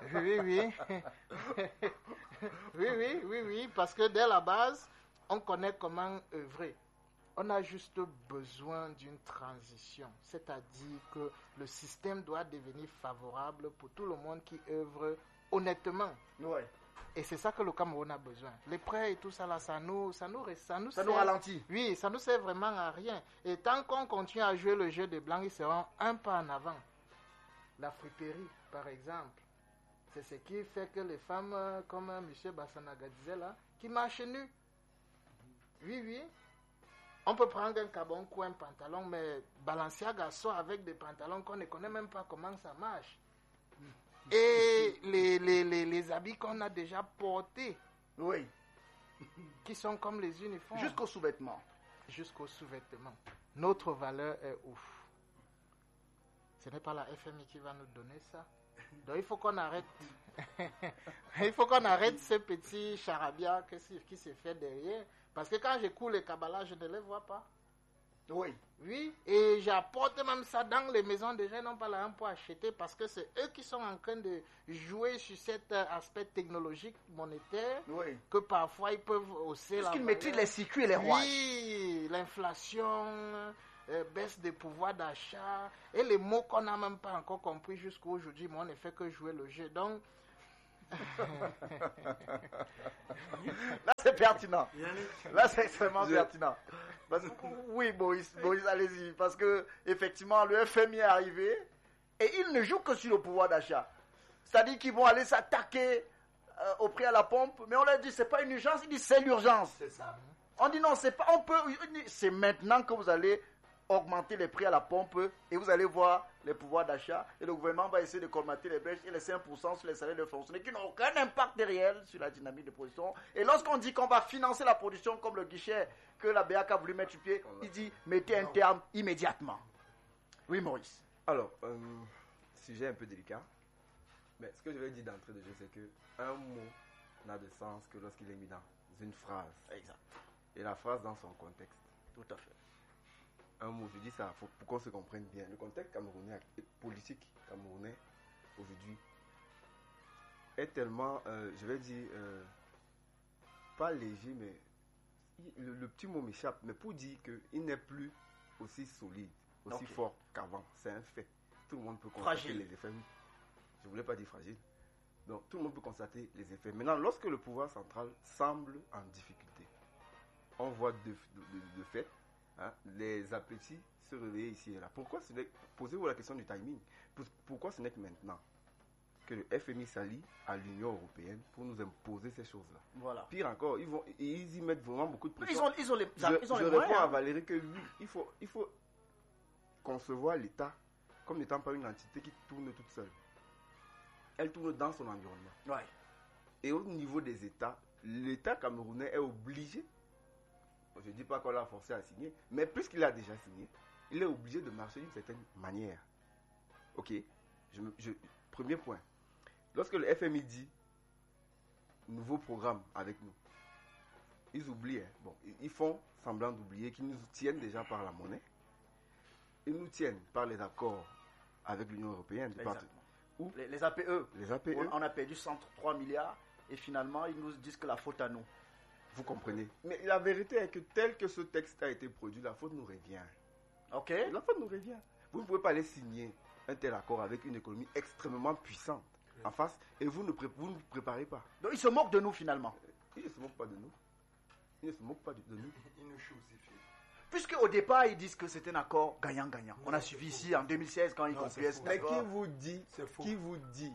Oui. Parce que dès la base, on connaît comment œuvrer. On a juste besoin d'une transition, c'est-à-dire que le système doit devenir favorable pour tout le monde qui œuvre honnêtement. Et c'est ça que le Cameroun a besoin. Les prêts et tout ça, là, ça nous ralentit. Oui, ça nous sert vraiment à rien. Et tant qu'on continue à jouer le jeu des Blancs, ils seront un pas en avant. La friperie, par exemple. C'est ce qui fait que les femmes, comme M. Bassanaga disait là, qui marchent nues. Oui. On peut prendre un cabonco, un pantalon, mais Balenciaga sort avec des pantalons qu'on ne connaît même pas comment ça marche. Et les habits qu'on a déjà portés. Oui. Qui sont comme les uniformes. Jusqu'aux sous-vêtements. Notre valeur est ouf. Ce n'est pas la FMI qui va nous donner ça. Donc il faut qu'on arrête. Il faut qu'on arrête ce petit charabia qui se fait derrière. Parce que quand j'écoute les Kabbalah, je ne les vois pas. Oui, et j'apporte même ça dans les maisons des gens, non pas là pour acheter, parce que c'est eux qui sont en train de jouer sur cet aspect technologique monétaire, que parfois ils peuvent hausser parce qu'ils maîtrisent les circuits et les rouages. Oui, l'inflation, baisse des pouvoirs d'achat, et les mots qu'on n'a même pas encore compris jusqu'à aujourd'hui, mais on ne fait que jouer le jeu. Donc, là c'est pertinent. Là c'est extrêmement pertinent. Oui, Moïse, allez-y. Parce que effectivement, le FMI est arrivé et il ne joue que sur le pouvoir d'achat. C'est-à-dire qu'ils vont aller s'attaquer au prix à la pompe, mais on leur dit c'est pas une urgence, ils disent c'est l'urgence. C'est ça. On dit non, c'est pas, c'est maintenant que vous allez augmenter les prix à la pompe et vous allez voir les pouvoirs d'achat et le gouvernement va essayer de colmater les brèches et les 5% sur les salaires de fonctionnaires qui n'ont aucun impact réel sur la dynamique de production. Et lorsqu'on dit qu'on va financer la production comme le guichet que la BAC a voulu mettre sur pied, il dit mettez un terme immédiatement. Oui, Maurice. Alors, sujet un peu délicat, mais ce que je vais dire d'entrée de jeu, c'est que un mot n'a de sens que lorsqu'il est mis dans une phrase. Exact. Et la phrase dans son contexte. Tout à fait. Un mot, je dis ça pour qu'on se comprenne bien. Le contexte camerounais, politique camerounais aujourd'hui est tellement, je vais dire, pas léger, mais le petit mot m'échappe, mais pour dire qu'il n'est plus aussi solide, aussi fort qu'avant. C'est un fait. Tout le monde peut constater les effets. Je ne voulais pas dire fragile. Donc tout le monde peut constater les effets. Maintenant, lorsque le pouvoir central semble en difficulté, on voit de fait les appétits se réveiller ici et là. Posez-vous la question du timing. Pourquoi ce n'est que maintenant que le FMI s'allie à l'Union européenne pour nous imposer ces choses-là? Voilà. Pire encore, ils y mettent vraiment beaucoup de pression. Ils ont les je réponds à Valérie que oui, il faut concevoir l'État comme n'étant pas une entité qui tourne toute seule. Elle tourne dans son environnement. Ouais. Et au niveau des États, l'État camerounais est obligé, je ne dis pas qu'on l'a forcé à signer, mais puisqu'il a déjà signé, il est obligé de marcher d'une certaine manière. Ok. Premier point. Lorsque le FMI dit nouveau programme avec nous, ils oublient. Ils font semblant d'oublier qu'ils nous tiennent déjà par la monnaie. Ils nous tiennent par les accords avec l'Union européenne. Les APE. Les APE. On a perdu 103 milliards et finalement ils nous disent que la faute à nous. Vous comprenez? Mais la vérité est que tel que ce texte a été produit, la faute nous revient. Ok. La faute nous revient. Vous ne pouvez pas aller signer un tel accord avec une économie extrêmement puissante en face et vous ne préparez pas. Donc ils se moquent de nous finalement. Ils ne se moquent pas de nous. Ils ne se moquent pas de nous. Ils nous chousifient. Puisque au départ ils disent que c'est un accord gagnant-gagnant. On a suivi ici en 2016 quand ils concluaient cet accord. Mais qui vous dit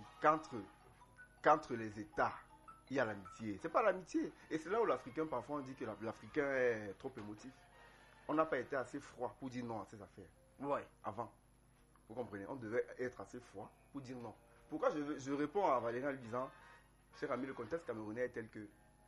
qu'entre les États il y a l'amitié? C'est pas l'amitié. Et c'est là où l'Africain, parfois, on dit que l'Africain est trop émotif. On n'a pas été assez froid pour dire non à ces affaires. Ouais. Avant. Vous comprenez? On devait être assez froid pour dire non. Pourquoi je réponds à Valérie en lui disant, cher ami, le contexte camerounais est tel que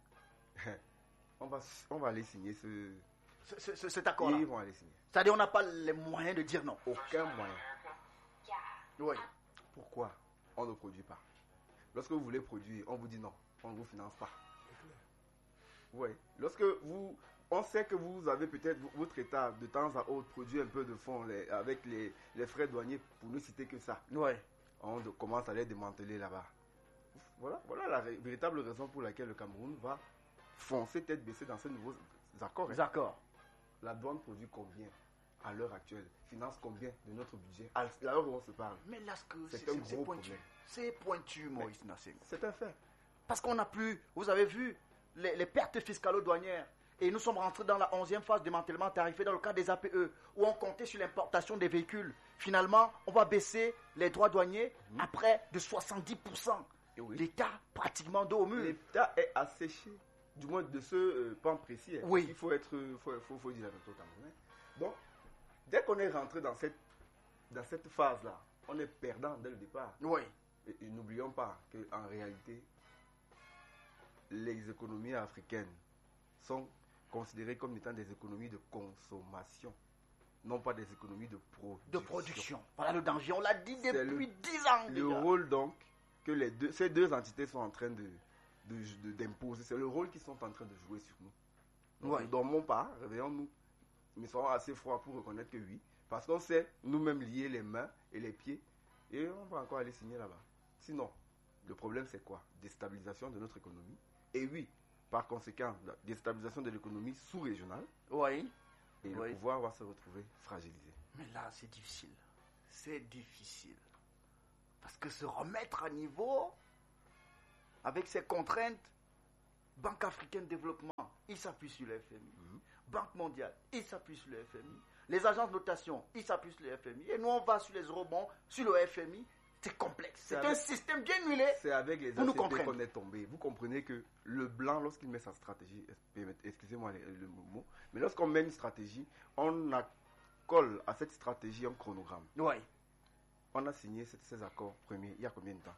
on va aller signer cet accord-là. Ils vont aller signer. C'est-à-dire on n'a pas les moyens de dire non. Aucun moyen. Oui. Pourquoi on ne produit pas? Lorsque vous voulez produire, on vous dit non. On ne vous finance pas. Oui. Lorsque on sait que vous avez peut-être votre État de temps à autre produit un peu de fonds avec les frais douaniers, pour ne citer que ça. Oui. On commence à les démanteler là-bas. Voilà la véritable raison pour laquelle le Cameroun va foncer tête baissée dans ces nouveaux accords. D'accord. La douane produit combien à l'heure actuelle? Finance combien de notre budget à l'heure où on se parle? Mais là, c'est un gros problème. C'est pointu, Maurice Nassing. C'est un fait. Parce qu'on n'a plus, vous avez vu, les pertes fiscalo-douanières. Et nous sommes rentrés dans la 11e phase de démantèlement tarifaire dans le cadre des APE, où on comptait sur l'importation des véhicules. Finalement, on va baisser les droits douaniers à près de 70%. Oui. L'État, pratiquement dos au mur. L'État est asséché, du moins de ce pan précis. Oui. Il faut dire la vérité. Donc, dès qu'on est rentré dans cette phase-là, on est perdant dès le départ. Oui. Et n'oublions pas qu'en réalité, les économies africaines sont considérées comme étant des économies de consommation, non pas des économies de production. Voilà le danger, on l'a dit depuis 10 ans. Le rôle donc que ces deux entités sont en train d'imposer, c'est le rôle qu'ils sont en train de jouer sur nous. Nous ne dormons pas, réveillons-nous, mais soyons assez froids pour reconnaître que oui, parce qu'on sait nous-mêmes lier les mains et les pieds, et on va encore aller signer là-bas. Sinon, le problème c'est quoi? Déstabilisation de notre économie. Et oui, par conséquent, la déstabilisation de l'économie sous-régionale. Oui. Et le pouvoir va se retrouver fragilisé. Mais là, c'est difficile. C'est difficile. Parce que se remettre à niveau, avec ces contraintes, Banque africaine de développement, il s'appuie sur le FMI. Banque mondiale, il s'appuie sur le FMI. Les agences de notation, ils s'appuient sur le FMI. Et nous, on va sur les eurobonds, sur le FMI. C'est complexe. C'est un système bien huilé. C'est avec les ACP qu'on est tombé. Vous comprenez que le blanc, lorsqu'il met sa stratégie, excusez-moi le mot, mais lorsqu'on met une stratégie, on colle à cette stratégie un chronogramme. Oui. On a signé ces accords premiers il y a combien de temps?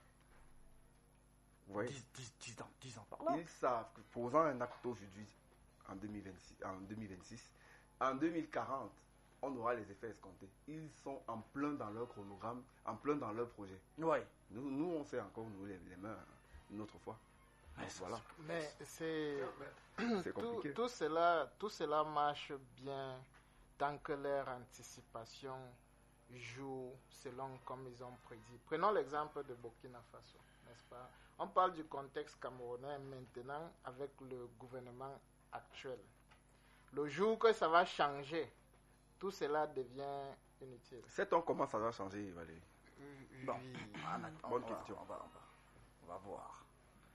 Vous voyez? 10 ans par là. Ils savent que posant un acte aujourd'hui, en 2026, en 2040, on aura les effets escomptés. Ils sont en plein dans leur chronogramme, en plein dans leur projet. Oui. Nous on sait encore nous les mains une autre fois. Mais voilà. Mais c'est compliqué. Tout cela marche bien tant que leur anticipation joue selon comme ils ont prédit. Prenons l'exemple de Burkina Faso, n'est-ce pas? On parle du contexte camerounais maintenant avec le gouvernement actuel. Le jour que ça va changer, tout cela devient inutile. C'est comment ça va changer, Valérie? Bon, bonne question. On va voir.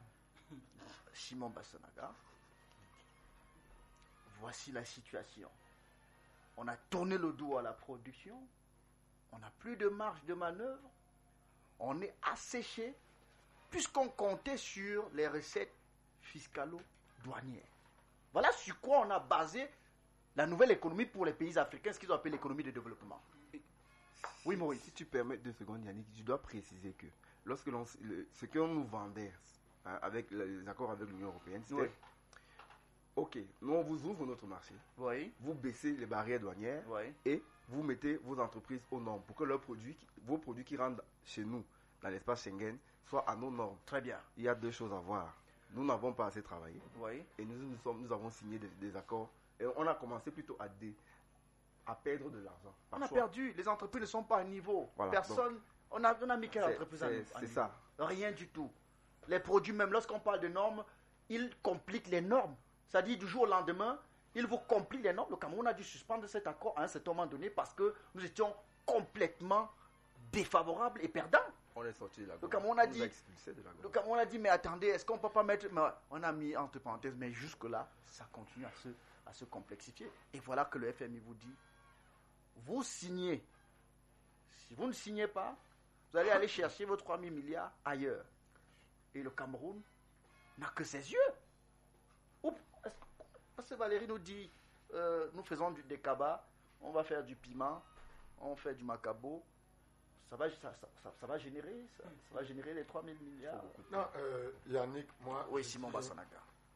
Simon Bassanaga, voici la situation. On a tourné le dos à la production, on n'a plus de marge de manœuvre, on est asséché, puisqu'on comptait sur les recettes fiscalo-douanières. Voilà sur quoi on a basé la nouvelle économie pour les pays africains, ce qu'ils ont appelé l'économie de développement. Oui, Maurice. Si tu permets 2 secondes, Yannick, je dois préciser que lorsque ce qu'on nous vendait avec les accords avec l'Union européenne, c'était ok, nous on vous ouvre notre marché, vous baissez les barrières douanières et vous mettez vos entreprises aux normes pour que vos produits qui rentrent chez nous dans l'espace Schengen soient à nos normes. Très bien. Il y a 2 choses à voir. Nous n'avons pas assez travaillé et nous avons signé des accords et on a commencé plutôt à perdre de l'argent. On a perdu, les entreprises ne sont pas à niveau. Voilà, personne, donc, on a mis quelle entreprise à niveau? C'est ça. Rien du tout. Les produits, même lorsqu'on parle de normes, ils compliquent les normes. C'est-à-dire du jour au lendemain, ils vous compliquent les normes. Le Cameroun a dû suspendre cet accord à un certain moment donné parce que nous étions complètement défavorables et perdants. On est sorti de la Le Cameroun a dit, le Cameroun a dit, mais attendez, est-ce qu'on ne peut pas mettre... Mais on a mis entre parenthèses, mais jusque-là, ça continue à se complexifier. Et voilà que le FMI vous dit, vous signez. Si vous ne signez pas, vous allez aller chercher vos 3 000 milliards ailleurs. Et le Cameroun n'a que ses yeux. Parce que Valérie nous dit, nous faisons des cabas, on va faire du piment, on fait du macabo. Ça va générer les 3 000 milliards. Non, Yannick, moi... Oui, Simon Bassanaga.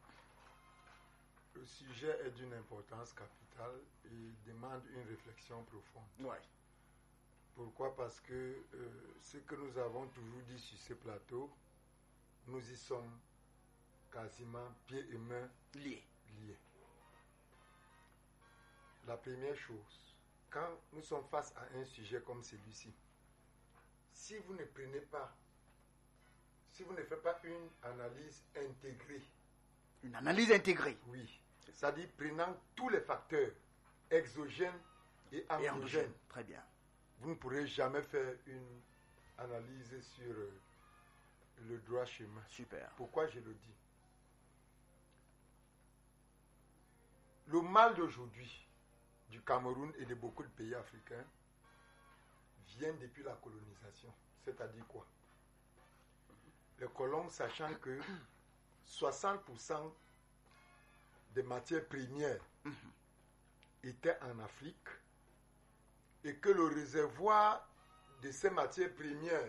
Le sujet est d'une importance capitale et demande une réflexion profonde. Oui. Pourquoi? Parce que ce que nous avons toujours dit sur ce plateau, nous y sommes quasiment pieds et mains liés. La première chose, quand nous sommes face à un sujet comme celui-ci, si vous ne faites pas une analyse intégrée. Une analyse intégrée? Oui. C'est-à-dire prenant tous les facteurs exogènes et endogènes. Très bien. Vous ne pourrez jamais faire une analyse sur le droit chemin. Super. Pourquoi je le dis? Le mal d'aujourd'hui du Cameroun et de beaucoup de pays africains vient depuis la colonisation. C'est-à-dire quoi? Les colons, sachant que 60% des matières premières étaient en Afrique et que le réservoir de ces matières premières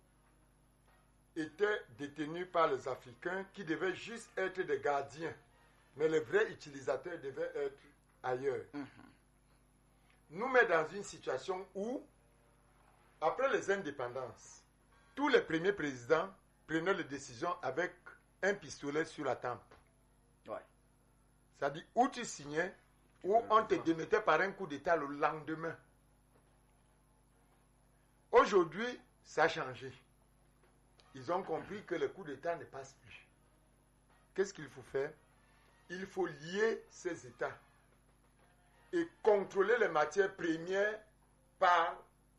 était détenu par les Africains qui devaient juste être des gardiens, mais les vrais utilisateurs devaient être ailleurs. Nous met dans une situation où, après les indépendances, tous les premiers présidents prenaient les décisions avec un pistolet sur la tempe. Ouais. C'est-à-dire, où tu signais, ou on te démettait par un coup d'État le lendemain. Aujourd'hui, ça a changé. Ils ont compris que le coup d'État ne passe plus. Qu'est-ce qu'il faut faire? Il faut lier ces États et contrôler les matières premières par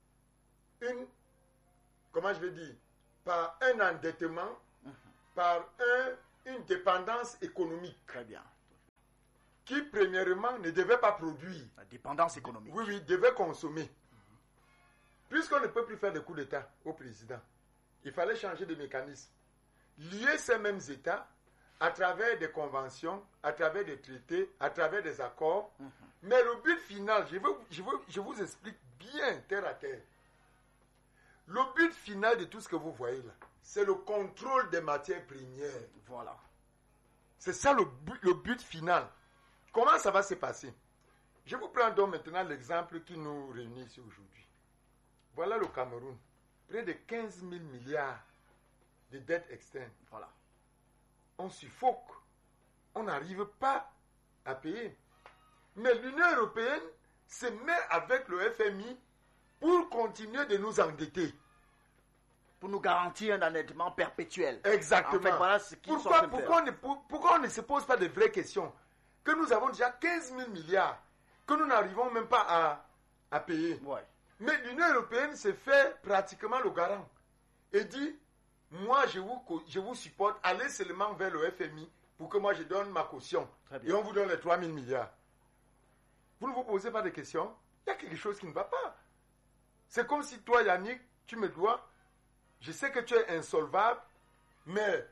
par un endettement, par une dépendance économique. Très bien. Qui, premièrement, ne devait pas produire. La dépendance économique. Oui, devait consommer. Puisqu'on ne peut plus faire de coup d'État au président, il fallait changer de mécanisme. Lier ces mêmes États à travers des conventions, à travers des traités, à travers des accords. Mais le but final, je vous explique bien, terre à terre. Le but final de tout ce que vous voyez là, c'est le contrôle des matières premières. Voilà. C'est ça le but final. Comment ça va se passer? Je vous prends donc maintenant l'exemple qui nous réunit ici aujourd'hui. Voilà le Cameroun. Près de 15 000 milliards de dettes externes. Voilà. On suffoque. On n'arrive pas à payer. Mais l'Union européenne se met avec le FMI pour continuer de nous endetter. Pour nous garantir un endettement perpétuel. Exactement. En fait, voilà ce qu'ils sont pourquoi on ne se pose pas de vraies questions? Que nous avons déjà 15 000 milliards que nous n'arrivons même pas à payer. Ouais. Mais l'Union européenne se fait pratiquement le garant et dit, moi je vous supporte, allez seulement vers le FMI pour que moi je donne ma caution. Et on vous donne les 3 000 milliards. Vous ne vous posez pas de questions? Il y a quelque chose qui ne va pas. C'est comme si toi, Yannick, tu me dois, je sais que tu es insolvable, mais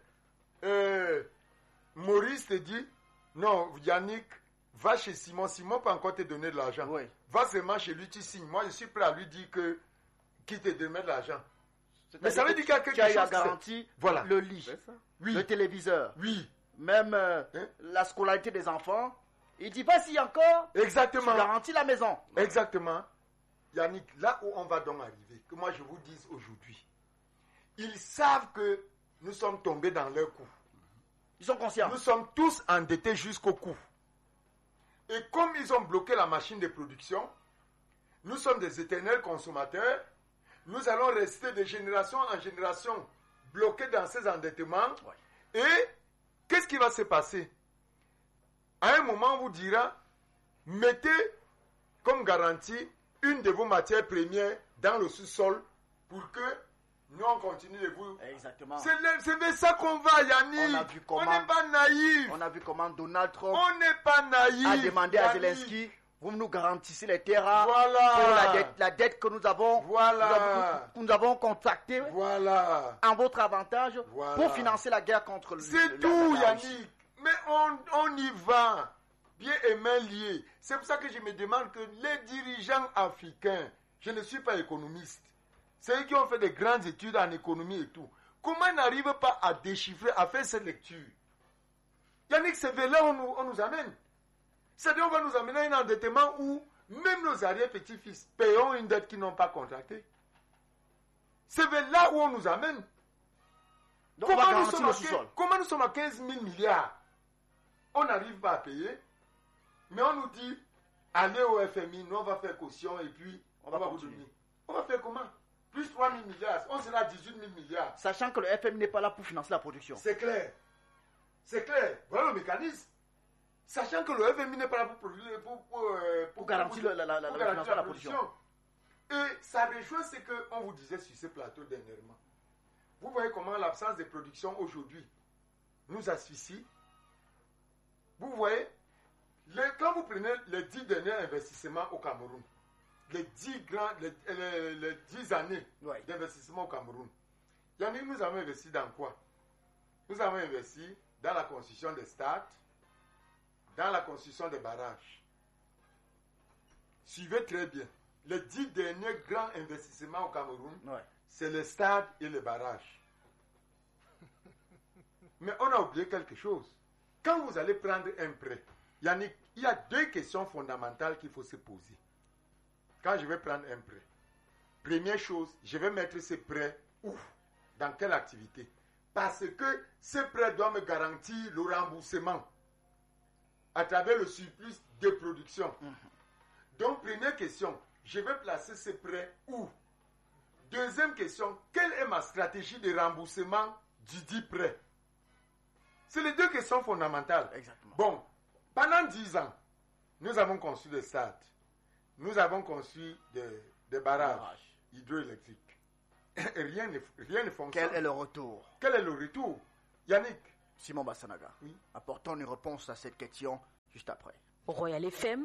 Maurice te dit, non, Yannick, va chez Simon. Simon peut encore te donner de l'argent. Oui. Va seulement chez lui, tu signes. Moi, je suis prêt à lui dire qu'il te donne de l'argent. Mais ça veut dire qu'il y a quelque chose. Tu as garanti voilà. Le lit, oui. le téléviseur, oui. Même la scolarité des enfants. Il dit, vas-y encore. Exactement. Tu garantis la maison. Exactement. Yannick, là où on va donc arriver, que moi je vous dise aujourd'hui, ils savent que nous sommes tombés dans leur coup. Ils sont conscients. Nous sommes tous endettés jusqu'au cou. Et comme ils ont bloqué la machine de production, nous sommes des éternels consommateurs. Nous allons rester de génération en génération bloqués dans ces endettements. Ouais. Et qu'est-ce qui va se passer? À un moment, on vous dira, mettez comme garantie une de vos matières premières dans le sous-sol pour que nous, on continue de vous... Exactement. C'est vers ça qu'on va, Yannick. On n'est pas naïf. On a vu comment Donald Trump a demandé à Zelensky, vous nous garantissez les terrains voilà. pour la dette que nous avons, voilà. nous avons contractée voilà. en votre avantage voilà. pour financer la guerre contre le... C'est tout, Yannick. Mais on y va, pieds et mains liés. C'est pour ça que je me demande que les dirigeants africains, je ne suis pas économiste, c'est eux qui ont fait des grandes études en économie et tout. Comment ils n'arrivent pas à déchiffrer, à faire cette lecture? Yannick, c'est vers là où on nous amène. C'est-à-dire qu'on va nous amener à un endettement où même nos arrière-petits-fils paieront une dette qu'ils n'ont pas contractée. C'est vers là où on nous amène. Donc comment nous sommes à 15 000 milliards? On n'arrive pas à payer, mais on nous dit, allez au FMI, nous on va faire caution et puis on va vous donner. On va faire comment? Plus 3 000 milliards, on sera à 18 000 milliards. Sachant que le FMI n'est pas là pour financer la production. C'est clair. C'est clair. Voilà le mécanisme. Sachant que le FMI n'est pas là pour garantir la production. Et ça rejoint ce qu'on vous disait sur ce plateau dernièrement. Vous voyez comment l'absence de production aujourd'hui nous asphyxie. Vous voyez, quand vous prenez les 10 derniers investissements au Cameroun, les 10 années d'investissement au Cameroun, Yannick, nous avons investi dans quoi? Nous avons investi dans la construction des stades, dans la construction des barrages. Suivez très bien. Les 10 derniers grands investissements au Cameroun, c'est les stades et les barrages. Mais on a oublié quelque chose. Quand vous allez prendre un prêt, Yannick, il y a 2 questions fondamentales qu'il faut se poser. Quand je vais prendre un prêt, première chose, je vais mettre ce prêt où? Dans quelle activité? Parce que ce prêt doit me garantir le remboursement à travers le surplus de production. Donc, première question, je vais placer ce prêt où? Deuxième question, quelle est ma stratégie de remboursement du dit prêt? C'est les 2 questions fondamentales. Exactement. Bon, pendant 10 ans, nous avons construit des stades. Nous avons construit des barrages hydroélectriques. Rien ne fonctionne. Quel est le retour? Quel est le retour? Yannick. Simon Bassanaga. Oui. Apportons une réponse à cette question juste après. Royal FM.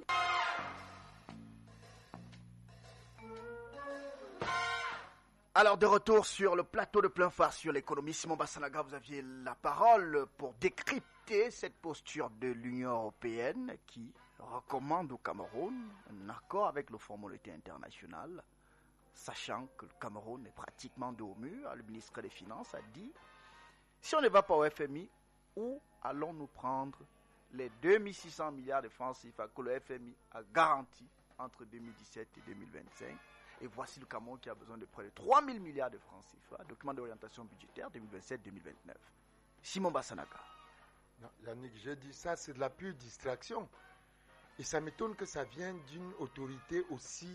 Alors, de retour sur le plateau de plein phare sur l'économie, Simon Bassanaga, vous aviez la parole pour décrypter cette posture de l'Union européenne qui recommande au Cameroun un accord avec le Fonds monétaire international, sachant que le Cameroun est pratiquement dos au mur. Le ministre des Finances a dit, si on ne va pas au FMI, où allons-nous prendre les 2600 milliards de francs CFA que le FMI a garantis entre 2017 et 2025? Et voici le Cameroun qui a besoin de près de 3 000 milliards de francs CFA, document d'orientation budgétaire 2027-2029. Simon Bassanaga. Non, Yannick, j'ai dit ça, c'est de la pure distraction. Et ça m'étonne que ça vienne d'une autorité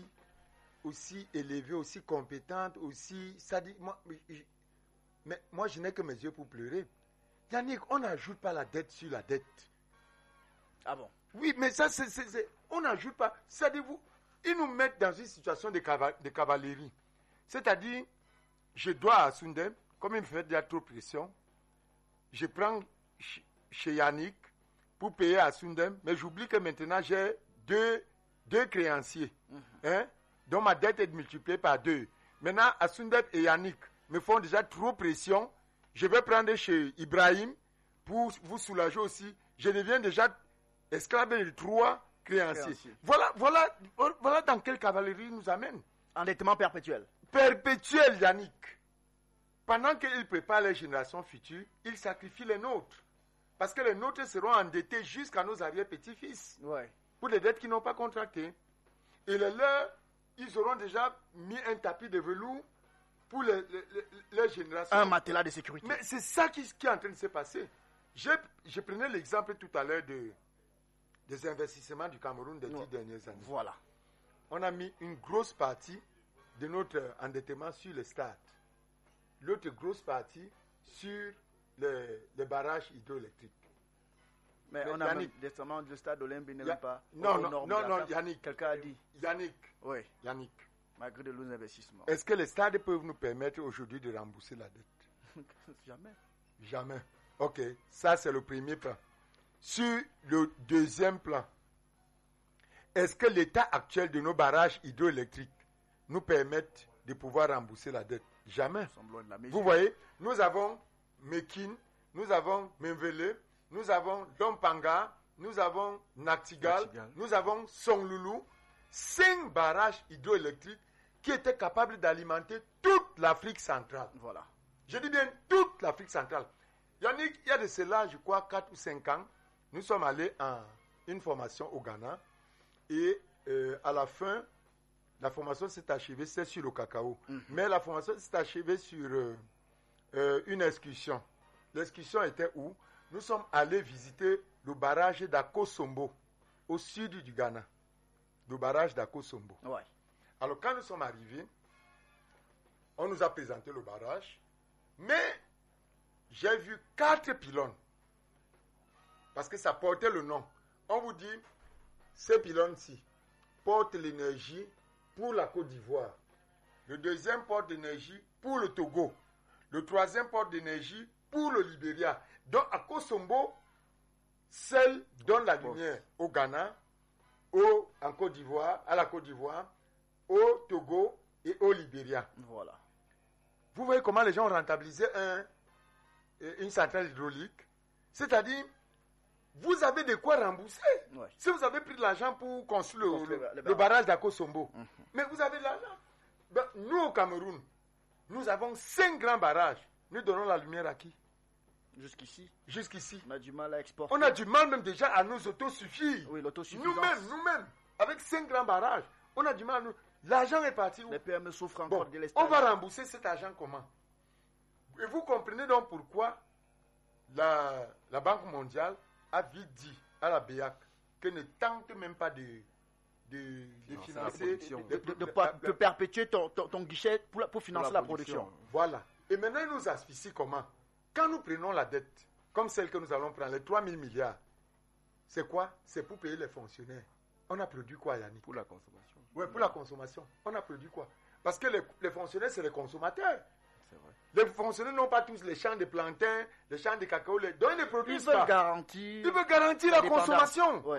aussi élevée, aussi compétente, aussi... Ça dit, moi, je n'ai que mes yeux pour pleurer. Yannick, on n'ajoute pas la dette sur la dette. Ah bon? Oui, mais ça, on n'ajoute pas. C'est-à-dire, ils nous mettent dans une situation de cavalerie. C'est-à-dire, je dois à Sundem, comme il me fait déjà trop pression, je prends chez Yannick pour payer à Sundem, mais j'oublie que maintenant j'ai deux créanciers, dont ma dette est multipliée par 2. Maintenant, Sundem et Yannick me font déjà trop pression. Je vais prendre chez Ibrahim pour vous soulager aussi. Je deviens déjà esclave de 3 créanciers. Voilà dans quelle cavalerie nous amène. Endettement perpétuel. Perpétuel, Yannick. Pendant qu'ils préparent les générations futures, ils sacrifient les nôtres. Parce que les nôtres seront endettés jusqu'à nos arrière-petits-fils. Ouais. Pour les dettes qu'ils n'ont pas contractées. Et les leurs, ils auront déjà mis un tapis de velours pour les générations. Un matelas de sécurité. Mais c'est ça qui est en train de se passer. Je prenais l'exemple tout à l'heure des investissements du Cameroun des 10 dernières années. Voilà. On a mis une grosse partie de notre endettement sur les stades. L'autre grosse partie sur les barrages hydroélectriques. Mais on a mis récemment le stade olympique n'est même pas. Non, Yannick. Quelqu'un a dit. Yannick. Oui. Yannick. Malgré de lourds investissements. Est-ce que les stades peuvent nous permettre aujourd'hui de rembourser la dette? Jamais. Jamais. Ok, ça c'est le premier plan. Sur le deuxième plan, est-ce que l'état actuel de nos barrages hydroélectriques nous permettent de pouvoir rembourser la dette? Jamais. Vous voyez, nous avons Mekin, nous avons Memvele, nous avons Dompanga, nous avons Naktigal, nous avons Songloulou, 5 barrages hydroélectriques qui étaient capables d'alimenter toute l'Afrique centrale. Voilà. Je dis bien toute l'Afrique centrale. Yannick, il y a de cela, je crois, 4 ou 5 ans, nous sommes allés en une formation au Ghana et à la fin, la formation s'est achevée, c'est sur le cacao. Mais la formation s'est achevée sur une excursion. L'excursion était où? Nous sommes allés visiter le barrage d'Akosombo, au sud du Ghana. Le barrage d'Akosombo. Ouais. Alors quand nous sommes arrivés, on nous a présenté le barrage, mais j'ai vu 4 pylônes. Parce que ça portait le nom. On vous dit, ces pylônes-ci portent l'énergie pour la Côte d'Ivoire. Le deuxième porte l'énergie pour le Togo. le 3e port d'énergie pour le Libéria. Donc, Akosombo, seul donne la lumière au Ghana, en Côte d'Ivoire, à la Côte d'Ivoire, au Togo et au Libéria. Voilà. Vous voyez comment les gens ont rentabilisé une centrale hydraulique. C'est-à-dire, vous avez de quoi rembourser. Ouais. Si vous avez pris de l'argent pour construire le barrage d'Akosombo, mais vous avez de l'argent. Ben, nous, au Cameroun, nous avons 5 grands barrages. Nous donnons la lumière à qui? Jusqu'ici. On a du mal à exporter. On a du mal même déjà à nous autosuffire. Oui, l'autosuffisance. Nous-mêmes, avec 5 grands barrages, on a du mal à nous... L'argent est parti où? Les PME souffrent encore de l'espace. On va rembourser cet argent comment? Et vous comprenez donc pourquoi la Banque mondiale a vite dit à la BEAC qu'elle ne tente même pas de financer... De perpétuer ton guichet pour financer la production. Voilà. Et maintenant, ils nous asphyxient comment? Quand nous prenons la dette, comme celle que nous allons prendre, les 3 000 milliards, c'est quoi? C'est pour payer les fonctionnaires. On a produit quoi, Yannick? Pour la consommation. Oui, pour la consommation. On a produit quoi? Parce que les fonctionnaires, c'est les consommateurs. C'est vrai. Les fonctionnaires n'ont pas tous les champs de plantains, les champs de cacao. Donc, ils ne produisent pas. Ils veulent garantir la consommation. Ouais.